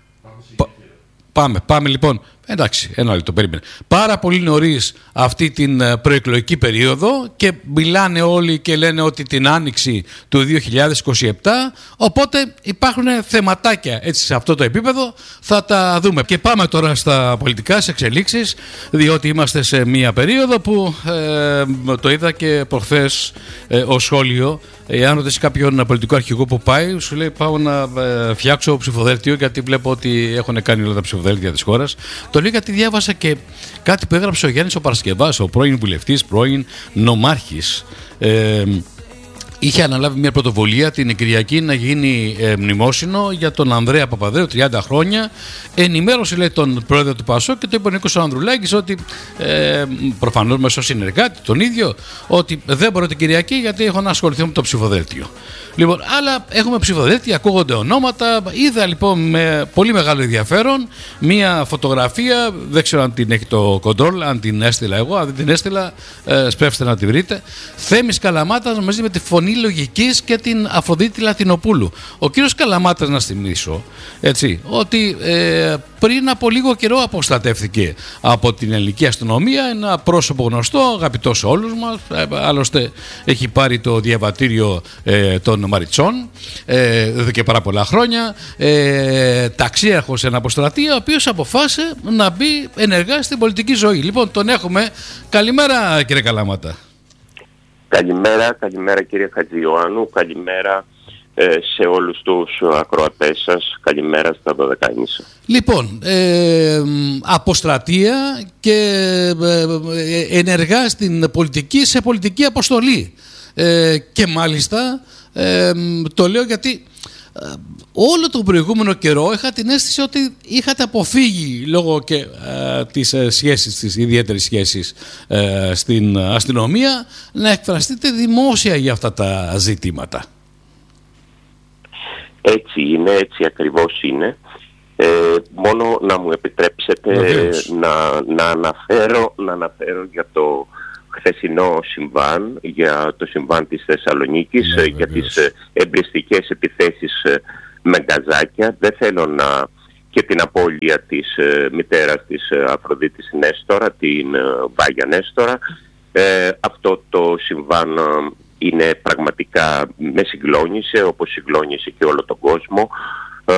Πα, πάμε, πάμε λοιπόν. Εντάξει, ένα λεπτό, περίμενε. Πάρα πολύ νωρίς αυτή την προεκλογική περίοδο, και μιλάνε όλοι και λένε ότι την άνοιξη του δύο χιλιάδες είκοσι επτά, οπότε υπάρχουν θεματάκια έτσι σε αυτό το επίπεδο, θα τα δούμε. Και πάμε τώρα στα πολιτικά, σε εξελίξεις, διότι είμαστε σε μια περίοδο που ε, το είδα και προχθές ε, ο σχόλιο. Εάν ρωτήσει κάποιον πολιτικό αρχηγό που πάει, σου λέει πάω να ε, φτιάξω ψηφοδέλτιο, γιατί βλέπω ότι έχουν κάνει όλα τα ψηφοδέλτια της χώρας. Το λέω γιατί διάβασα και κάτι που έγραψε ο Γιάννης ο Παρασκευάς, ο πρώην βουλευτής, πρώην νομάρχης. Ε, είχε αναλάβει μια πρωτοβουλία την Κυριακή να γίνει ε, μνημόσυνο για τον Ανδρέα Παπαδρέου, τριάντα χρόνια. Ενημέρωσε, λέει, τον πρόεδρο του Πασόκ, και το είπε ο Νίκος Ανδρουλάκης ότι ε, προφανώς μέσω συνεργάτη τον ίδιο, ότι δεν μπορώ την Κυριακή γιατί έχω να ασχοληθώ με το ψηφοδέλτιο. Λοιπόν, αλλά έχουμε ψηφοδέλτια, ακούγονται ονόματα. Είδα λοιπόν με πολύ μεγάλο ενδιαφέρον μία φωτογραφία, δεν ξέρω αν την έχει το κοντρόλ, αν την έστειλα εγώ, αν δεν την έστειλα, ε, σπεύστε να τη βρείτε. Θέμης Καλαμάτας μαζί με τη Φωνή Λογικής και την Αφροδίτη Λατινοπούλου. Ο κύριος Καλαμάτας, να θυμίσω, έτσι, ότι ε, πριν από λίγο καιρό αποστατεύθηκε από την ελληνική αστυνομία, ένα πρόσωπο γνωστό, αγαπητό σε όλους μας, ε, άλλωστε έχει πάρει το διαβατήριο ε, των Μαριτσών ε, εδώ και πάρα πολλά χρόνια, ε, ταξίαρχος σε ένα αποστρατεία, ο οποίος αποφάσισε να μπει ενεργά στην πολιτική ζωή. Λοιπόν, τον έχουμε. Καλημέρα, κύριε Καλαμάτα. Καλημέρα, καλημέρα κύριε Χατζιωάννου, καλημέρα ε, σε όλους τους ακροατές σας, καλημέρα στα Δωδεκάνησα. Λοιπόν, ε, αποστρατεία και ε, ενεργά στην πολιτική, σε πολιτική αποστολή. Ε, και μάλιστα ε, το λέω γιατί όλο τον προηγούμενο καιρό είχα την αίσθηση ότι είχατε αποφύγει λόγω και ε, της ε, σχέσης, της ιδιαίτερης σχέσης ε, στην αστυνομία να εκφραστείτε δημόσια για αυτά τα ζητήματα. Έτσι είναι, έτσι ακριβώς είναι. Ε, μόνο να μου επιτρέψετε να, να, αναφέρω, να αναφέρω για το χθεσινό συμβάν, για το συμβάν της Θεσσαλονίκης, ναι, για τις εμπριστικές επιθέσεις με γκαζάκια. Δεν θέλω να... και την απώλεια της ε, μητέρας της ε, Αφροδίτης Νέστορα, την ε, Βάγια Νέστορα. Ε, αυτό το συμβάν ε, είναι πραγματικά, με συγκλώνησε, όπως συγκλώνησε και όλο τον κόσμο. Ε,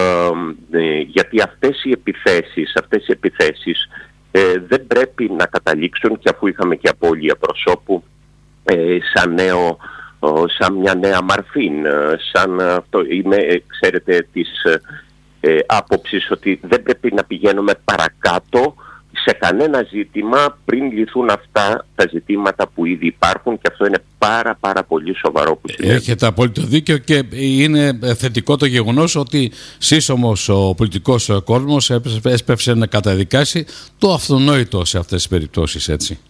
ε, γιατί αυτές οι επιθέσεις, αυτές οι επιθέσεις ε, δεν πρέπει να καταλήξουν, και αφού είχαμε και απώλεια προσώπου, ε, σαν, νέο, σαν μια νέα μαρφήν, σαν αυτό, είμαι, ξέρετε, της ε, άποψης ότι δεν πρέπει να πηγαίνουμε παρακάτω σε κανένα ζήτημα πριν λυθούν αυτά τα ζητήματα που ήδη υπάρχουν, και αυτό είναι πάρα πάρα πολύ σοβαρό που συνέβη. Έχετε απόλυτο δίκιο, και είναι θετικό το γεγονός ότι σύσσωμος ο πολιτικός κόσμος έσπευσε να καταδικάσει το αυτονόητο σε αυτές τις περιπτώσεις, έτσι.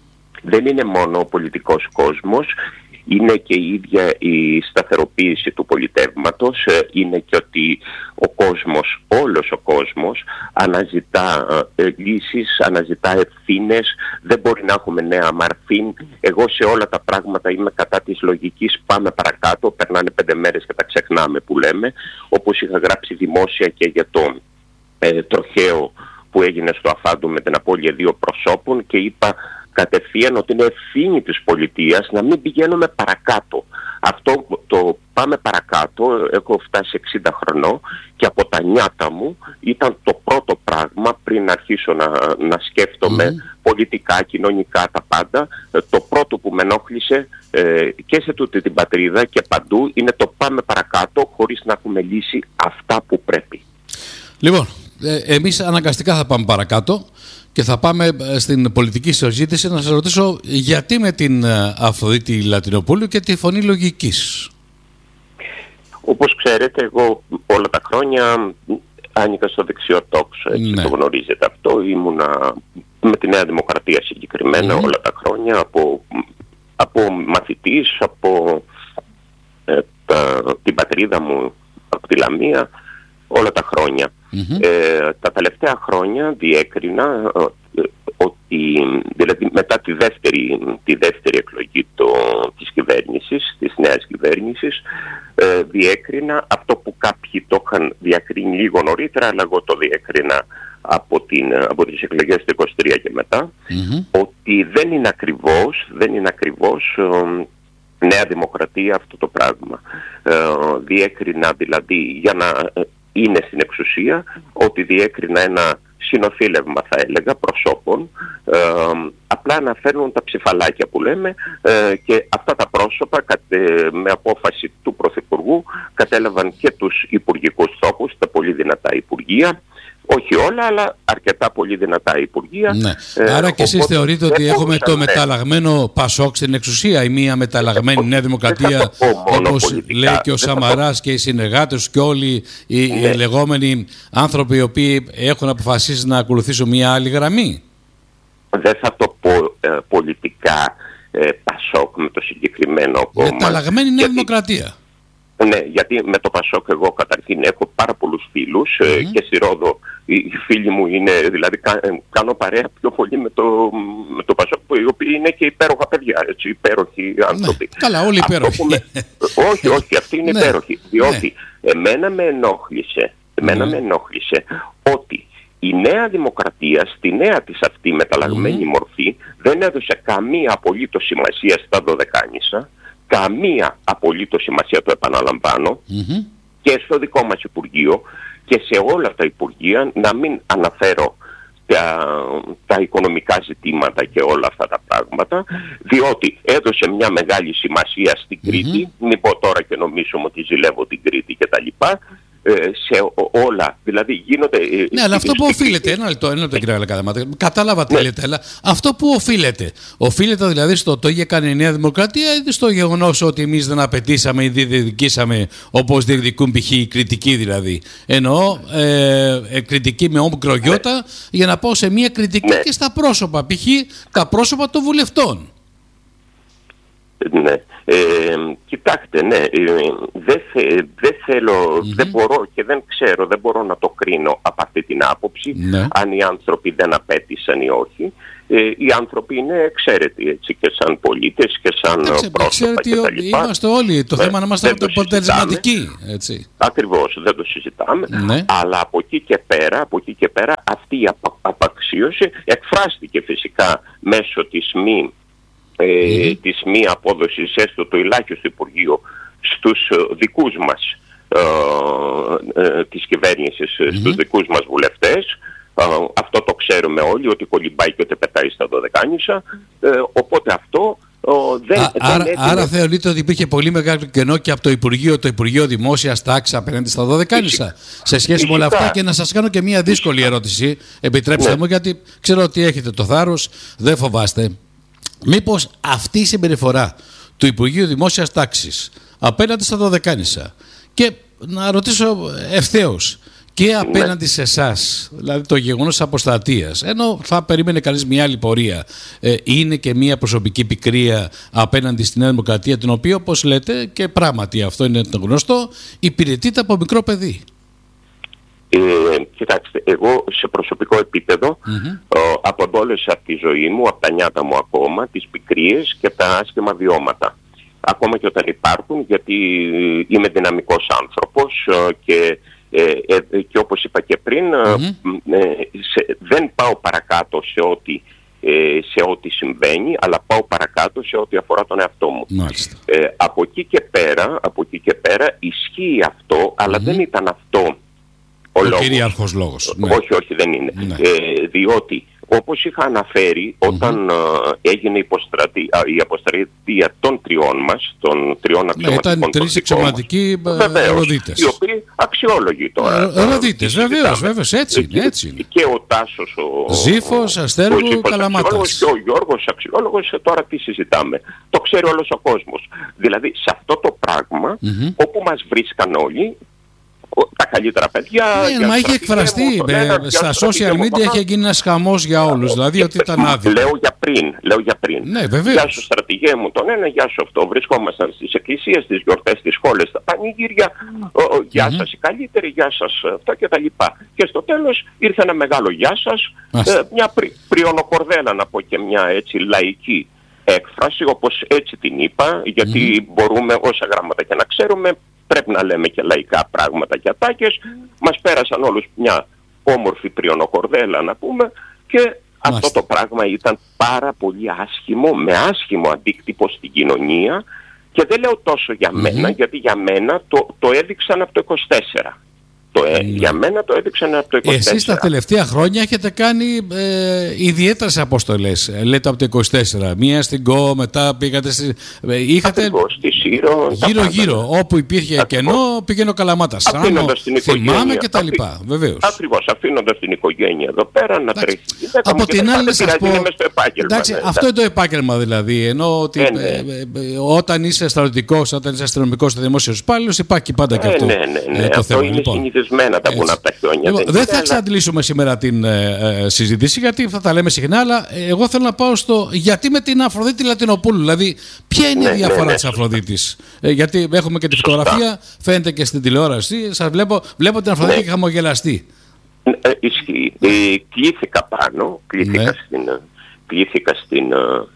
Δεν είναι μόνο ο πολιτικός κόσμος, είναι και η ίδια η σταθεροποίηση του πολιτεύματος, είναι και ότι ο κόσμος, όλος ο κόσμος αναζητά ε, λύσεις, αναζητά ευθύνες, δεν μπορεί να έχουμε νέα μαρφήν. Εγώ σε όλα τα πράγματα είμαι κατά της λογικής πάμε παρακάτω, περνάνε πέντε μέρες και τα ξεχνάμε που λέμε, όπως είχα γράψει δημόσια και για το ε, τροχαίο που έγινε στο Αφάντου με την απώλεια δύο προσώπων, και είπα κατευθείαν ότι είναι ευθύνη της πολιτείας να μην πηγαίνουμε παρακάτω. Αυτό το πάμε παρακάτω, έχω φτάσει εξήντα χρονών, και από τα νιάτα μου ήταν το πρώτο πράγμα πριν αρχίσω να, να σκέφτομαι mm. πολιτικά, κοινωνικά, τα πάντα. Το πρώτο που με ενόχλησε ε, και σε τούτη την πατρίδα και παντού είναι το πάμε παρακάτω χωρίς να έχουμε λύσει αυτά που πρέπει. Λοιπόν, ε, εμείς αναγκαστικά θα πάμε παρακάτω και θα πάμε στην πολιτική συζήτηση. Να σας ρωτήσω γιατί με την Αφροδίτη Λατινοπούλου και τη Φωνή Λογικής. Όπως ξέρετε, εγώ όλα τα χρόνια άνοιγα στο δεξιό τόξο, έτσι, ναι. Το γνωρίζετε αυτό. Ήμουνα με τη Νέα Δημοκρατία συγκεκριμένα, mm. όλα τα χρόνια, από, από μαθητής, από ε, τα, την πατρίδα μου, από τη Λαμία, όλα τα χρόνια. Mm-hmm. Ε, τα τελευταία χρόνια διέκρινα ε, ότι, δηλαδή μετά τη δεύτερη, τη δεύτερη εκλογή το, της κυβέρνησης, της νέας κυβέρνησης, ε, διέκρινα αυτό που κάποιοι το είχαν διακρίνει λίγο νωρίτερα, αλλά εγώ το διέκρινα από, την, από τις εκλογές του είκοσι τρία και μετά, mm-hmm. ότι δεν είναι ακριβώς, δεν είναι ακριβώς ε, Νέα Δημοκρατία αυτό το πράγμα. Ε, διέκρινα δηλαδή για να είναι στην εξουσία, ότι διέκρινα ένα συνοθήλευμα, θα έλεγα, προσώπων, ε, απλά να φέρνουν τα ψηφαλάκια που λέμε, ε, και αυτά τα πρόσωπα κατε, με απόφαση του Πρωθυπουργού κατέλαβαν και τους υπουργικούς στόχους, τα πολύ δυνατά υπουργεία, όχι όλα, αλλά αρκετά πολύ δυνατά υπουργεία. Ναι. Ε, Άρα και εσείς θεωρείτε ότι έχουμε το μεταλλαγμένο Πασόκ στην εξουσία, η μία μεταλλαγμένη Νέα Δημοκρατία, όπως λέει και ο Σαμαράς και οι συνεργάτες και όλοι οι, ναι. οι λεγόμενοι άνθρωποι οι οποίοι έχουν αποφασίσει να ακολουθήσουν μια άλλη γραμμή. Δεν θα το πω ε, πολιτικά ε, Πασόκ με το συγκεκριμένο κόμμα. Μεταλλαγμένη Νέα γιατί... Δημοκρατία. Ναι, γιατί με το Πασόκ εγώ καταρχήν έχω πάρα πολλούς φίλους mm-hmm. ε, και στη Ρόδο οι φίλοι μου είναι, δηλαδή κα, ε, κάνω παρέα πιο πολύ με το, με το Πασόκ, που οι οποίοι είναι και υπέροχα παιδιά, έτσι, υπέροχοι άνθρωποι. Ναι, καλά, όλοι υπέροχοι. Με, όχι, όχι, αυτοί είναι υπέροχοι, διότι ναι. εμένα με ενόχλησε, εμένα mm. με ενόχλησε ότι η Νέα Δημοκρατία στη νέα της αυτή μεταλλαγμένη mm. μορφή δεν έδωσε καμία απολύτως σημασία στα Δωδεκάνησα, καμία απολύτως σημασία, το επαναλαμβάνω, mm-hmm. και στο δικό μας Υπουργείο και σε όλα τα Υπουργεία, να μην αναφέρω τα, τα οικονομικά ζητήματα και όλα αυτά τα πράγματα, διότι έδωσε μια μεγάλη σημασία στην Κρήτη, mm-hmm. μην πω τώρα και νομίζουμε ότι ζηλεύω την Κρήτη και τα λοιπά, σε όλα. Δηλαδή γίνονται... Ναι, αλλά αυτό που οφείλεται, ένα λεπτό, ένα λεπτό κύριε Γαλακαδαμάτη, κατάλαβα τι λέτε, αλλά αυτό που οφείλεται, οφείλεται δηλαδή στο το είχε κάνει η Νέα Δημοκρατία ή στο γεγονός ότι εμείς δεν απαιτήσαμε ή δεν διεκδικήσαμε όπως διεκδικούν π.χ. οι κριτικοί δηλαδή. Εννοώ ε, ε, κριτική με όμικρο γιώτα, ναι. για να πάω σε μια κριτική ναι. και στα πρόσωπα, π.χ. τα πρόσωπα των βουλευτών. Ναι. Ε, κοιτάξτε, ναι, ε, δεν δε θέλω, mm-hmm. δεν μπορώ και δεν ξέρω, δεν μπορώ να το κρίνω από αυτή την άποψη, ναι. αν οι άνθρωποι δεν απέτησαν ή όχι. Ε, οι άνθρωποι είναι εξαίρετοι έτσι, και σαν πολίτες και σαν Άξε, πρόσωπα κτλ. Είμαστε όλοι, το ναι, θέμα να είμαστε αποτελεσματικοί. Ακριβώς, δεν το συζητάμε, ναι. αλλά από εκεί και πέρα, από εκεί και πέρα αυτή η απα, απαξίωση εκφράστηκε φυσικά μέσω της μη Ε, mm-hmm. της μη απόδοσης έστω το ελάχιστο Υπουργείο στους δικούς μας ε, ε, της κυβέρνησης, mm-hmm. στους δικούς μας βουλευτές. Ε, αυτό το ξέρουμε όλοι, ότι κολυμπάει και ότι πετάει στα δωδεκάνησα, ε, οπότε αυτό ε, δεν, Α, δεν άρα, έτεινε... άρα θεωρείτε ότι υπήρχε πολύ μεγάλο κενό και από το Υπουργείο, το Υπουργείο Δημόσιας Τάξης απέναντι στα δωδεκάνησα σε σχέση Φυσικά. με όλα αυτά. Και να σας κάνω και μια δύσκολη Φυσικά. ερώτηση, επιτρέψτε ναι. μου, γιατί ξέρω ότι έχετε το θάρρος, δεν φοβάστε. Μήπως αυτή η συμπεριφορά του Υπουργείου Δημόσιας Τάξης απέναντι στα δωδεκάνησα, και να ρωτήσω ευθέως και απέναντι ναι. σε εσάς, δηλαδή το γεγονός της αποστατείας, ενώ θα περίμενε κανείς μια άλλη πορεία, ε, είναι και μια προσωπική πικρία απέναντι στη Νέα Δημοκρατία, την οποία όπως λέτε, και πράγματι αυτό είναι το γνωστό, υπηρετείται από μικρό παιδί. Ε, κοιτάξτε, εγώ σε προσωπικό επίπεδο mm-hmm. ε, αποδόλεσα από τη ζωή μου, από τα νιάτα μου ακόμα, τις πικρίες και τα άσχημα βιώματα. Ακόμα και όταν υπάρχουν, γιατί είμαι δυναμικός άνθρωπος ε, και, ε, ε, και όπως είπα και πριν, mm-hmm. ε, σε, δεν πάω παρακάτω σε ό,τι, ε, σε ό,τι συμβαίνει, αλλά πάω παρακάτω σε ό,τι αφορά τον εαυτό μου. Ε, από εκεί και πέρα, από εκεί και πέρα ισχύει αυτό, αλλά mm-hmm. δεν ήταν αυτό ο, ο κυρίαρχος λόγος. Ναι. Όχι, όχι, δεν είναι. Ναι. Ε, διότι, όπως είχα αναφέρει, όταν mm-hmm. ε, έγινε η, υποστρατη, η αποστρατεία των τριών μας, των τριών αξιωματικών ναι, ήταν τρεις αξιωματικοί εροδίτες. Οι οποίοι αξιόλογοι τώρα. Εροδίτες, βεβαίως, βεβαίως, έτσι είναι, έτσι είναι. Και ο Τάσος, ο Ζήφος, Αστέργου, Καλαμάτας. Και ο Γιώργος αξιόλογος, τώρα τι συζητάμε. Το ξέρει όλος ο κόσμος. Δηλαδή, σε αυτό το πράγμα, mm-hmm. όπου μας βρίσκαν όλοι, τα καλύτερα παιδιά. Ναι, μα είχε εκφραστεί με, ένα, στα social media, είχε γίνει ένας χαμός για όλους. Δηλαδή ότι ήταν άδικο. Λέω για πριν. Λέω για πριν. Ναι, βεβαίως. Γεια σου στρατηγέ μου τον ένα, γεια σου αυτό. Βρισκόμασταν στις εκκλησίες, στις γιορτές, στις σχόλες, στα πανηγύρια. Ο, ο, γεια mm-hmm. σας οι καλύτεροι, γεια σας αυτά και τα λοιπά. Και στο τέλος ήρθε ένα μεγάλο γεια σας. Ε, μια πρι, πριονοκορδέλα να πω και μια έτσι λαϊκή έκφραση, όπως έτσι την είπα, γιατί mm-hmm. μπορούμε όσα γράμματα και να ξέρουμε. Πρέπει να λέμε και λαϊκά πράγματα και ατάκες. Μας πέρασαν όλους μια όμορφη πριονοκορδέλα να πούμε, και Μάλιστα. αυτό το πράγμα ήταν πάρα πολύ άσχημο, με άσχημο αντίκτυπο στην κοινωνία, και δεν λέω τόσο για mm-hmm. μένα, γιατί για μένα το, το έδειξαν από το είκοσι τέσσερα. Το, ε, mm. Για μένα το έδειξαν από το είκοσι τέσσερα. Εσείς τα τελευταία χρόνια έχετε κάνει ε, ιδιαίτερες αποστολές, λέτε από το είκοσι τέσσερα. Μία στην ΚΟ, μετά πήγατε στη... Ε, είχατε Ακριβώς, στη Σύρο, γύρω-γύρω, όπου υπήρχε Ακριβώς. κενό πήγαινε ο Καλαμάτας. Αφήνοντας την οικογένεια. Θυμάμαι και τα λοιπά, βεβαίως. Ακριβώς, αφήνοντας την οικογένεια εδώ πέρα να τρέχει. Από την άλλη να σας πω, εντάξει, ναι, αυτό είναι το επάγγελμα δηλαδή, ενώ ότι ε, ναι. ε, ε, όταν είσαι στρατιωτικός, όταν είσαι αστυνομικός στο δημόσιο υπάλληλος, υπάρχει πάντα και αυτό ναι, ναι, ναι, το θέμα. Τα πουν από τα χιόνια. Λοιπόν, δεν θα εξαντλήσουμε σήμερα την ε, ε, συζήτηση, γιατί θα τα λέμε συχνά, αλλά ε, εγώ θέλω να πάω στο γιατί με την Αφροδίτη Λατινοπούλου. Δηλαδή, ποια είναι ναι, η διαφορά ναι, ναι, της Αφροδίτης. Ε, γιατί έχουμε και τη φωτογραφία, φαίνεται και στην τηλεόραση. Σας βλέπω, βλέπω την Αφροδίτη ναι. και χαμογελαστή. Ε, ισχύει. Ε, κλήθηκα πάνω, κλήθηκα ναι. στην, κλήθηκα στην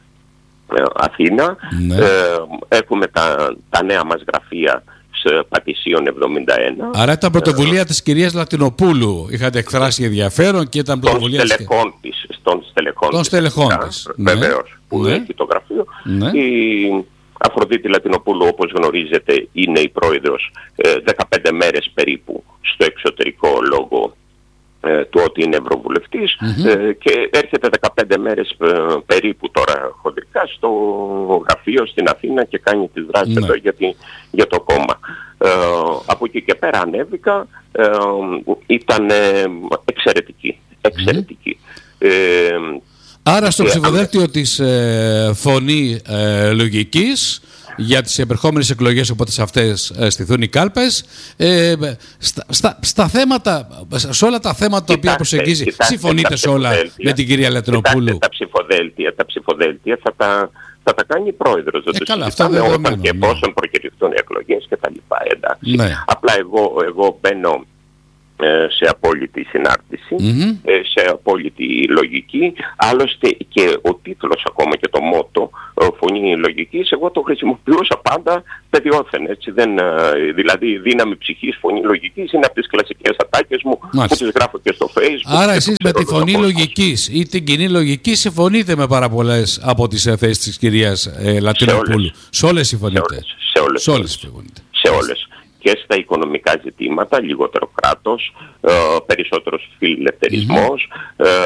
ε, Αθήνα. Ναι. Ε, έχουμε τα, τα νέα μας γραφεία Πατησίων εβδομήντα ένα. Άρα ήταν πρωτοβουλία ε, της κυρίας Λατινοπούλου. Είχατε εκφράσει ενδιαφέρον και ήταν πρωτοβουλία της... Της, στον στελεχών των στελεχών της. Ναι. Βεβαίως, που ναι. έχει το γραφείο. Ναι. Η Αφροδίτη Λατινοπούλου, όπως γνωρίζετε, είναι η πρόεδρος ε, δεκαπέντε μέρες περίπου στο εξωτερικό λόγω ε, του ότι είναι ευρωβουλευτής mm-hmm. ε, και έρχεται δεκαπέντε μέρες ε, περίπου τώρα χοντρικά στο γραφείο στην Αθήνα και κάνει τις δράσεις mm-hmm. εδώ για, τη, για το κόμμα. Ε, από εκεί και πέρα ανέβηκα, ε, ήταν ε, εξαιρετική, εξαιρετική. Mm-hmm. Ε, Άρα στο ε, ψηφοδέλτιο ε, της ε, Φωνή ε, Λογικής για τις επερχόμενες εκλογές, οπότε σε αυτές ε, στηθούν οι κάλπες, ε, στα, στα, στα θέματα, σε όλα τα θέματα τα οποία προσεγγίζει, κοιτάξτε, συμφωνείτε σε όλα με την κυρία Λατρινοπούλου? Τα ψηφοδέλτια, τα ψηφοδέλτια θα τα, θα τα κάνει η πρόεδρος. Ε, δεν καλά, το συζητάμε όταν και ναι. εφόσον προκηρυχθούν οι εκλογές και τα λοιπά. Εντάξει. Ναι. Απλά εγώ, εγώ μπαίνω σε απόλυτη συνάρτηση, mm-hmm. σε απόλυτη λογική. Άλλωστε και ο τίτλος ακόμα και το μότο Φωνή Λογικής, εγώ το χρησιμοποιούσα πάντα παιδιόθεν, έτσι. Δεν, δηλαδή δύναμη ψυχής, Φωνή Λογικής είναι από τις κλασικές ατάκες μου. Μάλιστα. Που τις γράφω και στο Facebook. Άρα εσείς με τη Φωνή Λογικής ή την Κοινή Λογική συμφωνείτε με πάρα πολλές από τις θέσεις της κυρίας ε, Λατρινοπούλου? Σε όλες συμφωνείτε? Σε όλες. Σε όλες συμφωνείτε. Σε όλες. Και στα οικονομικά ζητήματα, λιγότερο κράτος, ε, περισσότερος φιλελευθερισμός, mm-hmm. ε,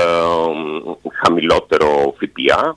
χαμηλότερο ΦΠΑ.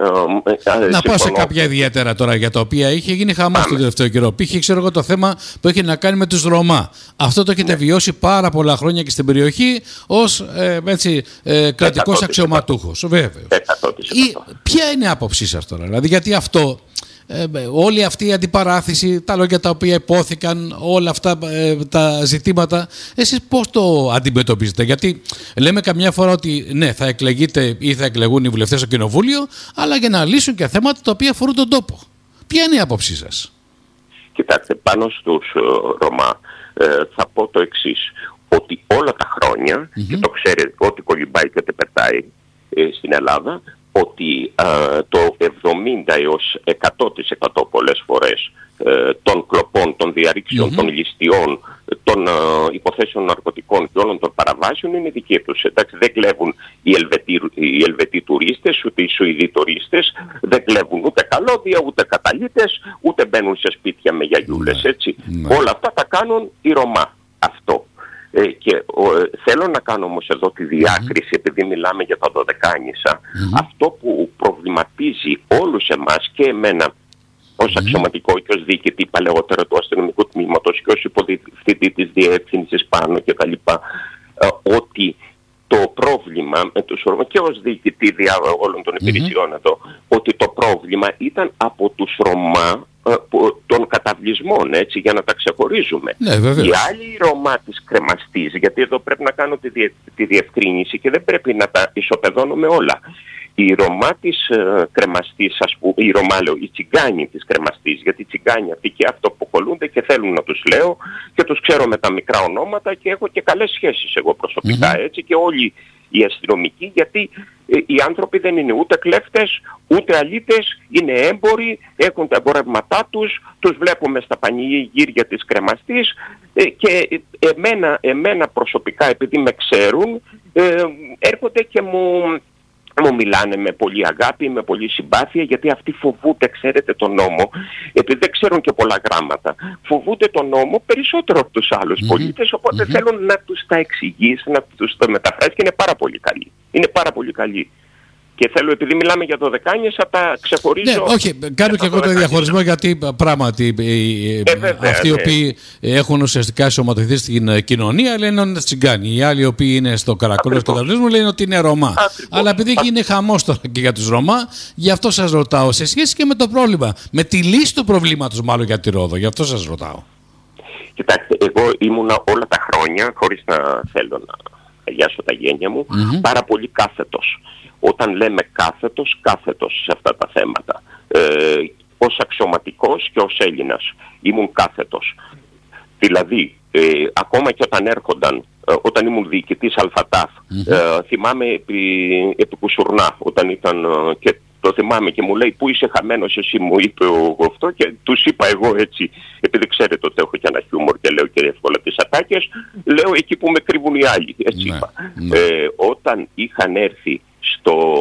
Ε, να πάω σε κάποια ιδιαίτερα τώρα για τα οποία είχε γίνει χαμός το τελευταίο καιρό. Πήγε, ξέρω εγώ, το θέμα που έχει να κάνει με τους Ρωμά. Αυτό το έχετε ναι. βιώσει πάρα πολλά χρόνια και στην περιοχή ως ε, έτσι, ε, κρατικός αξιωματούχος. Βέβαια. Ή, ποια είναι η άποψή σας τώρα, δηλαδή, γιατί αυτό... Ε, όλη αυτή η αντιπαράθεση, τα λόγια τα οποία υπόθηκαν, όλα αυτά ε, τα ζητήματα, εσείς πώς το αντιμετωπίζετε? Γιατί λέμε καμιά φορά ότι ναι, θα εκλεγείτε ή θα εκλεγούν οι βουλευτές στο κοινοβούλιο, αλλά για να λύσουν και θέματα τα οποία αφορούν τον τόπο. Ποια είναι η άποψή σας? Κοιτάξτε, πάνω στους uh, Ρωμά ε, θα πω το εξής, ότι όλα τα χρόνια, mm-hmm. και το ξέρετε, ό,τι κολυμπάει και ό,τι πετάει ε, στην Ελλάδα, ότι α, το εβδομήντα έως εκατό τοις εκατό πολλές φορές ε, των κλοπών, των διαρρήξεων, mm-hmm. των ληστειών, των α, υποθέσεων ναρκωτικών και όλων των παραβάσεων είναι δική τους. Εντάξει, δεν κλέβουν οι Ελβετοί, οι Ελβετοί τουρίστες, ούτε οι Σουηδοί τουρίστες, δεν κλέβουν ούτε καλώδια, ούτε καταλύτες, ούτε μπαίνουν σε σπίτια με γιαγιούλες, έτσι. Mm-hmm. Όλα αυτά τα κάνουν οι Ρωμά. Αυτό. Ε, και ο, ε, θέλω να κάνω όμως εδώ τη διάκριση, mm-hmm. επειδή μιλάμε για τα Δωδεκάνησα. Mm-hmm. Αυτό που προβληματίζει όλους εμάς και εμένα ως mm-hmm. αξιωματικό και ως διοικητή παλαιότερα του αστυνομικού τμήματος και ως υποδιευθυντή της διεύθυνσης πάνω και τα λοιπά, ε, ότι το πρόβλημα με τους Ρωμά και ως διοικητή δια όλων των υπηρεσιών mm-hmm. εδώ, ότι το πρόβλημα ήταν από τους Ρωμά των καταβλισμών, έτσι, για να τα ξεχωρίζουμε. Ναι, οι άλλοι Ρωμά της κρεμαστής, γιατί εδώ πρέπει να κάνω τη, διε, τη διευκρίνηση και δεν πρέπει να τα ισοπεδώνουμε όλα. Οι Ρωμά της ε, κρεμαστής, ας πούμε, οι Ρωμά λέω, οι Τσιγκάνοι της κρεμαστής, γιατί οι Τσιγκάνοι αυτοί και αυτοποκολούνται και θέλουν να τους λέω και τους ξέρω με τα μικρά ονόματα και έχω και καλές σχέσεις εγώ προσωπικά, mm-hmm. έτσι, και όλοι οι αστυνομικοί, γιατί ε, οι άνθρωποι δεν είναι ούτε κλέφτες, ούτε αλήτες, είναι έμποροι, έχουν τα εμπορεύματά τους, τους βλέπουμε στα πανηγύρια της κρεμαστής ε, και εμένα, εμένα προσωπικά, επειδή με ξέρουν, ε, έρχονται και μου... μου μιλάνε με πολύ αγάπη, με πολύ συμπάθεια, γιατί αυτοί φοβούνται, ξέρετε, τον νόμο, επειδή δεν ξέρουν και πολλά γράμματα. Φοβούνται τον νόμο περισσότερο από τους άλλους mm-hmm. πολίτες, οπότε mm-hmm. θέλουν να τους τα εξηγήσει, να τους τα μεταφράσει και είναι πάρα πολύ καλή. Είναι πάρα πολύ καλή. Και θέλω, επειδή μιλάμε για Δωδεκάνησα, τα ξεχωρίζω. Ναι, όχι, κάνω και εγώ το διαχωρισμό, γιατί πράγματι ε, βέβαια, αυτοί οι ναι. οποίοι έχουν ουσιαστικά σωματωθεί στην κοινωνία λένε ότι είναι Τσιγκάνοι. Οι άλλοι οι οποίοι είναι στο Καρακόλο του καταβλισμού λένε ότι είναι Ρωμά. Ακριβώς. Αλλά επειδή είναι χαμός τώρα και για τους Ρωμά, γι' αυτό σας ρωτάω σε σχέση και με το πρόβλημα. Με τη λύση του προβλήματος, μάλλον για τη Ρόδο. Γι' αυτό σας ρωτάω. Κοιτάξτε, εγώ ήμουνα όλα τα χρόνια, χωρίς να θέλω να αγιάσω τα γένια μου, mm-hmm. πάρα πολύ κάθετος. Όταν λέμε κάθετος, κάθετος σε αυτά τα θέματα. Ε, ως αξιωματικός και ως Έλληνας ήμουν κάθετος. Δηλαδή, ε, ακόμα και όταν έρχονταν, ε, όταν ήμουν διοικητής Αλφατάφ, mm-hmm. ε, θυμάμαι επί, επί Κουσουρνά, όταν ήταν, ε, και το θυμάμαι και μου λέει, πού είσαι χαμένος εσύ, μου είπε ο, αυτό, και τους είπα εγώ έτσι, επειδή ξέρετε ότι έχω και ένα χιούμορ και λέω και εύκολα τις ατάκες, λέω εκεί που με κρύβουν οι άλλοι, έτσι ναι, είπα. Ναι. Ε, όταν είχαν έρθει στο,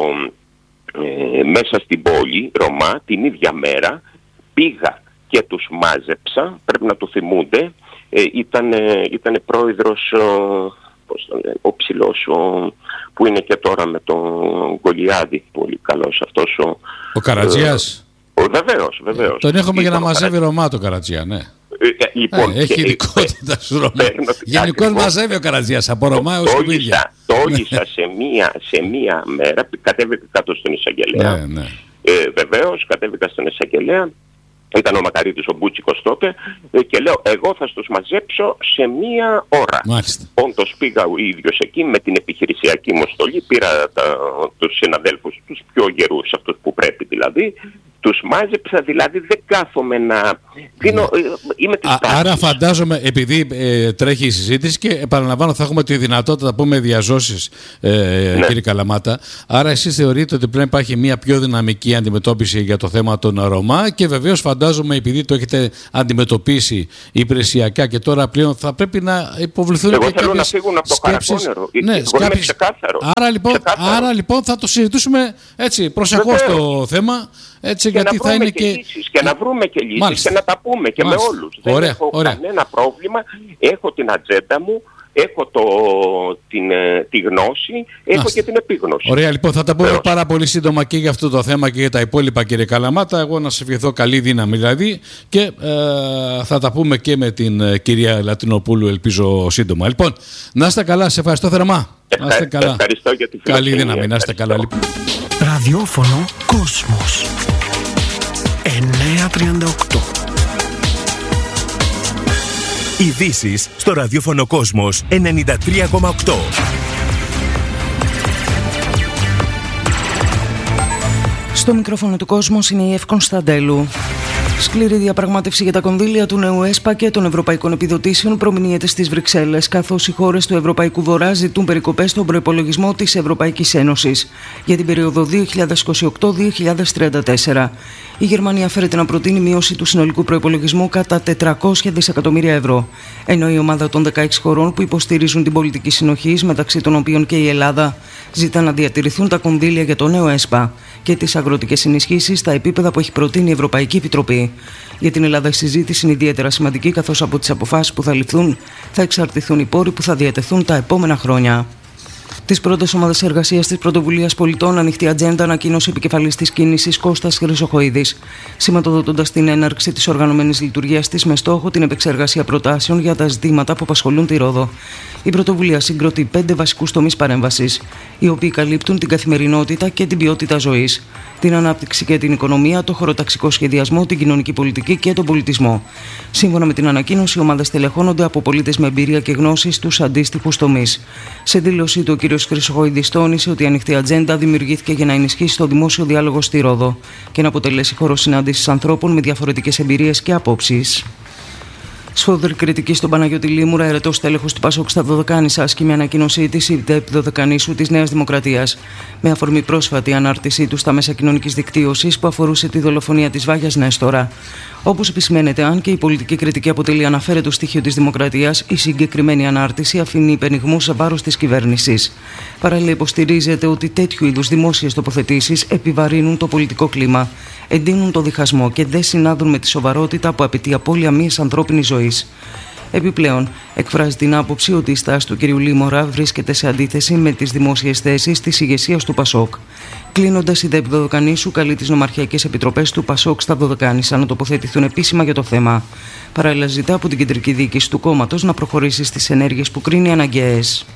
ε, μέσα στην πόλη Ρωμά την ίδια μέρα, πήγα και τους μάζεψα, πρέπει να το θυμούνται, ε, ήταν, ε, ήταν πρόεδρος, ε, πώς τον λένε, ο ψηλός ο, που είναι και τώρα με τον Γκολιάδη, πολύ καλός αυτός ο... Ο Καρατζίας. Ε, ο, βεβαίως, βεβαίως. Τον έχουμε για να μαζεύει Ρωμά το Καρατζία, ναι. Ε, λοιπόν, ε, έχει ειδικότητα στους Ρωμά. Γενικώς μαζεύει ο Καρατζίας από Ρωμά έως Κουμίδια. Τόλισα σε μία, σε μία μέρα, κατέβηκα κάτω στον εισαγγελέα. Ναι, ναι. Ε, βεβαίως, κατέβηκα στον εισαγγελέα. Ήταν ο Μακαρίτης ο Μπούτσικος τότε και λέω εγώ θα τους μαζέψω σε μία ώρα. Μάλιστα. Όντως πήγα ο ίδιος εκεί με την επιχειρησιακή μου στολή, πήρα τα, τους συναδέλφους, τους πιο γερούς, αυτούς που πρέπει δηλαδή, τους μάζεψα, δηλαδή δεν κάθομαι να δίνω, ναι. είμαι της Α, πράξης. Άρα φαντάζομαι, επειδή ε, τρέχει η συζήτηση και επαναλαμβάνω θα έχουμε τη δυνατότητα να πούμε διαζώσεις ε, ναι. κύριε Καλαμάτα, άρα εσείς θεωρείτε ότι πρέπει να υπάρχει μια πιο δυναμική αντιμετώπιση για το θέμα των Ρωμά και βεβαίως φαντάζομαι επειδή το έχετε αντιμετωπίσει υπηρεσιακά και τώρα πλέον θα πρέπει να υποβληθούν εγώ και θέλω να φύγουν από το Καρακόνερο. Ναι, σκέψεις... άρα, λοιπόν, άρα λοιπόν θα το συζητήσουμε έτσι προσεχώς το θέμα. Έτσι, και γιατί να βρούμε θα είναι και, και λύσεις και να βρούμε και λύσεις Μάλιστα. και να τα πούμε και Μάλιστα. με όλους. Ωραία, δεν έχω ωραία. κανένα πρόβλημα, έχω την ατζέντα μου, έχω το, την, τη γνώση, έχω Μάλιστα. και την επίγνωση. Ωραία, λοιπόν θα τα πούμε Βεβαίως. πάρα πολύ σύντομα και για αυτό το θέμα και για τα υπόλοιπα κύριε Καλαμάτα. Εγώ να σε ευχηθώ καλή δύναμη δηλαδή και ε, θα τα πούμε και με την ε, κυρία Λατινοπούλου ελπίζω σύντομα. Λοιπόν, να είστε καλά, σε ευχαριστώ θερμά. Ευχα... Να είστε καλά. Ευχαριστώ για τη φιλοξενία. Καλή δύναμη, να είστε καλά λοιπόν. Ραδιόφωνο Κόσμος εννιακόσια τριάντα οκτώ. Ειδήσεις στο ραδιόφωνο Κόσμος ενενήντα τρία κόμμα οκτώ. Στο μικρόφωνο του Κόσμος είναι η Εύη Κωνσταντέλου. Σκληρή διαπραγμάτευση για τα κονδύλια του νέου ΕΣΠΑ και των ευρωπαϊκών επιδοτήσεων προμηνύεται στις Βρυξέλλες, καθώς οι χώρες του Ευρωπαϊκού Βορρά ζητούν περικοπές στον προϋπολογισμό της Ευρωπαϊκής Ένωσης για την περίοδο δύο χιλιάδες είκοσι οκτώ με δύο χιλιάδες τριάντα τέσσερα. Η Γερμανία φέρεται να προτείνει μείωση του συνολικού προϋπολογισμού κατά τετρακόσια δισεκατομμύρια ευρώ, ενώ η ομάδα των δεκαέξι χωρών που υποστηρίζουν την πολιτική συνοχής, μεταξύ των οποίων και η Ελλάδα, ζητά να διατηρηθούν τα κονδύλια για το νέο ΕΣΠΑ και τις αγροτικές ενισχύσεις στα επίπεδα που έχει προτείνει η Ευρωπαϊκή Επιτροπή. Για την Ελλάδα η συζήτηση είναι ιδιαίτερα σημαντική, καθώς από τις αποφάσεις που θα ληφθούν θα εξαρτηθούν οι πόροι που θα διατεθούν τα επόμενα χρόνια. Τις πρώτες ομάδες εργασίας της Πρωτοβουλίας Πολιτών Ανοιχτή Ατζέντα ανακοίνωσε επικεφαλής της κίνησης Κώστας Χρυσοχοΐδης, σηματοδοτώντας την έναρξη της οργανωμένης λειτουργίας της με στόχο την επεξεργασία προτάσεων για τα ζητήματα που απασχολούν τη Ρόδο. Η πρωτοβουλία συγκροτεί πέντε βασικούς τομείς παρέμβασης, οι οποίοι καλύπτουν την καθημερινότητα και την ποιότητα ζωής, την ανάπτυξη και την οικονομία, το χωροταξικό σχεδιασμό, την κοινωνική πολιτική και τον πολιτισμό. Σύμφωνα με την ανακοίνωση, οι ομάδες τελεχώνονται από πολίτες με εμπειρία και γνώσεις στους αντίστοιχους τομείς. Σε δήλωσή του, ο κ. Χρυσοχοΐδης τόνισε ότι η Ανοιχτή Ατζέντα δημιουργήθηκε για να ενισχύσει το δημόσιο διάλογο στη Ρόδο και να αποτελέσει χώρο συνάντησης ανθρώπων με διαφορετικές εμπειρίες και απόψεις. Σφόδρη κριτική στον Παναγιώτη Λίμουρα, ερετός τέλεχος του Πασόκ στα Δωδεκάνησα, ασκεί με ανακοίνωσή της η ΔΕΠ Δωδεκανήσου της Νέας Δημοκρατίας, με αφορμή πρόσφατη ανάρτησή του στα μέσα κοινωνικής δικτύωσης που αφορούσε τη δολοφονία της Βάγιας Νέστορα. Όπως επισημαίνεται, αν και η πολιτική κριτική αποτελεί αναφέρετο στοιχείο της δημοκρατίας, η συγκεκριμένη ανάρτηση αφήνει υπενιγμούς σε βάρος της κυβέρνησης. Παράλληλα, υποστηρίζεται ότι τέτοιου είδους δημόσιες τοποθετήσεις επιβαρύνουν το πολιτικό κλίμα, εντείνουν το διχασμό και δεν συνάδουν με τη σοβαρότητα που απαιτεί απώλεια μιας ανθρώπινης ζωής. Επιπλέον, εκφράζει την άποψη ότι η στάση του κ. Λίμωρα βρίσκεται σε αντίθεση με τις δημόσιες θέσεις της ηγεσίας του Πασόκ. Κλείνοντας, η ΔΕΠ Δωδεκανήσου καλεί τις νομαρχιακές επιτροπές του Πασόκ στα Δωδεκάνησα να τοποθετηθούν επίσημα για το θέμα. Παράλληλα, ζητά από την κεντρική διοίκηση του κόμματος να προχωρήσει στις ενέργειες που κρίνει αναγκαίες.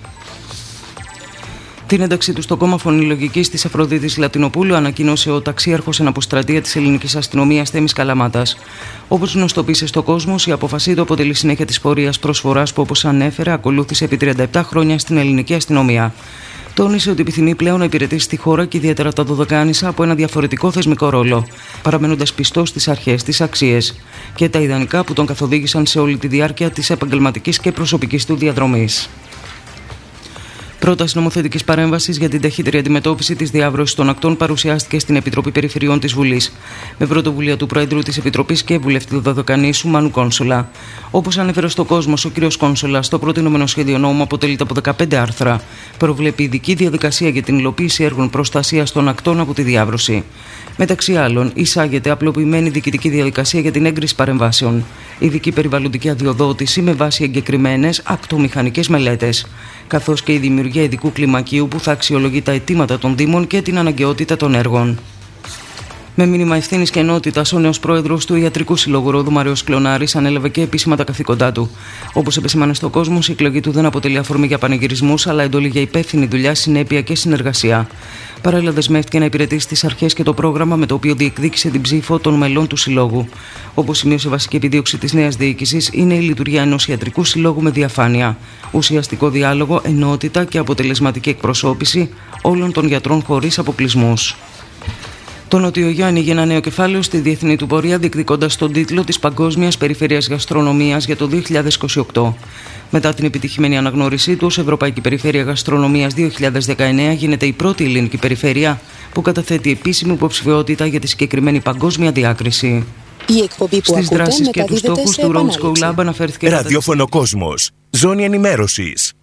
Την ένταξή του στο κόμμα Φωνή Λογικής της Αφροδίτης Λατινοπούλου ανακοίνωσε ο ταξίαρχος εν αποστρατεία της ελληνικής αστυνομίας Θέμης Καλαμάτας. Όπως γνωστοποίησε στο κόσμο, η απόφασή του αποτελεί συνέχεια της πορείας προσφοράς που, όπως ανέφερε, ακολούθησε επί τριάντα επτά χρόνια στην ελληνική αστυνομία. Τόνισε ότι επιθυμεί πλέον να υπηρετήσει τη χώρα και ιδιαίτερα τα Δωδεκάνησα από ένα διαφορετικό θεσμικό ρόλο, παραμένοντας πιστός στις αρχές, στις αξίες και τα ιδανικά που τον καθοδήγησαν σε όλη τη διάρκεια της επαγγελματικής και προσωπικής του διαδρομής. Πρόταση νομοθετικής παρέμβασης για την ταχύτερη αντιμετώπιση της διάβρωσης των ακτών παρουσιάστηκε στην Επιτροπή Περιφερειών της Βουλής, με πρωτοβουλία του Πρόεδρου της Επιτροπής και βουλευτή του Δωδεκανήσου, Μάνου Κόνσολα. Όπως ανέφερε στο κόσμο ο κ. Κόνσολα, το προτείνομενο σχέδιο νόμου αποτελείται από δεκαπέντε άρθρα. Προβλέπει ειδική διαδικασία για την υλοποίηση έργων προστασίας των ακτών από τη διάβρωση. Μεταξύ άλλων, εισάγεται απλοποιημένη διοικητική διαδικασία για την έγκριση παρεμβάσεων, ειδική περιβαλλοντική αδειοδότηση με βάση εγκεκριμένες ακτομηχανικές μελέτες, καθώς και η δημιουργία ειδικού κλιμακίου που θα αξιολογεί τα αιτήματα των Δήμων και την αναγκαιότητα των έργων. Με μήνυμα ευθύνης και ενότητας, ο νέος πρόεδρος του Ιατρικού Συλλόγου Ρόδου, Μάριος Κλωνάρης, ανέλαβε και επίσημα τα καθήκοντά του. Όπως επεσήμανε στον κόσμο, η εκλογή του δεν αποτελεί αφορμή για πανηγυρισμούς, αλλά εντολή για υπεύθυνη δουλειά, συνέπεια και συνεργασία. Παράλληλα, δεσμεύτηκε να υπηρετήσει τις αρχές και το πρόγραμμα με το οποίο διεκδίκησε την ψήφο των μελών του Συλλόγου. Όπως σημείωσε, βασική επιδίωξη της νέας διοίκησης είναι η λειτουργία ενός Ιατρικού Συλλόγου με διαφάνεια, ουσιαστικό διάλογο, ενότητα και αποτελεσματική εκπροσώπηση όλων των γιατρών χωρίς αποκλεισμούς. Το Νότιο Γιάννη για ένα νέο κεφάλαιο στη διεθνή του πορεία, διεκδικώντας τον τίτλο της Παγκόσμιας Περιφέρειας Γαστρονομίας για το δύο χιλιάδες είκοσι οκτώ. Μετά την επιτυχημένη αναγνώρισή του ως Ευρωπαϊκή Περιφέρεια Γαστρονομίας δύο χιλιάδες δεκαεννέα, γίνεται η πρώτη ελληνική περιφέρεια που καταθέτει επίσημη υποψηφιότητα για τη συγκεκριμένη παγκόσμια διάκριση. Η εκπομπή που στις δράσεις και τους στόχους του Road School Lab αναφέρθηκε. Ραδιόφωνο Κόσμος. Ζώνη ενημέρωσης.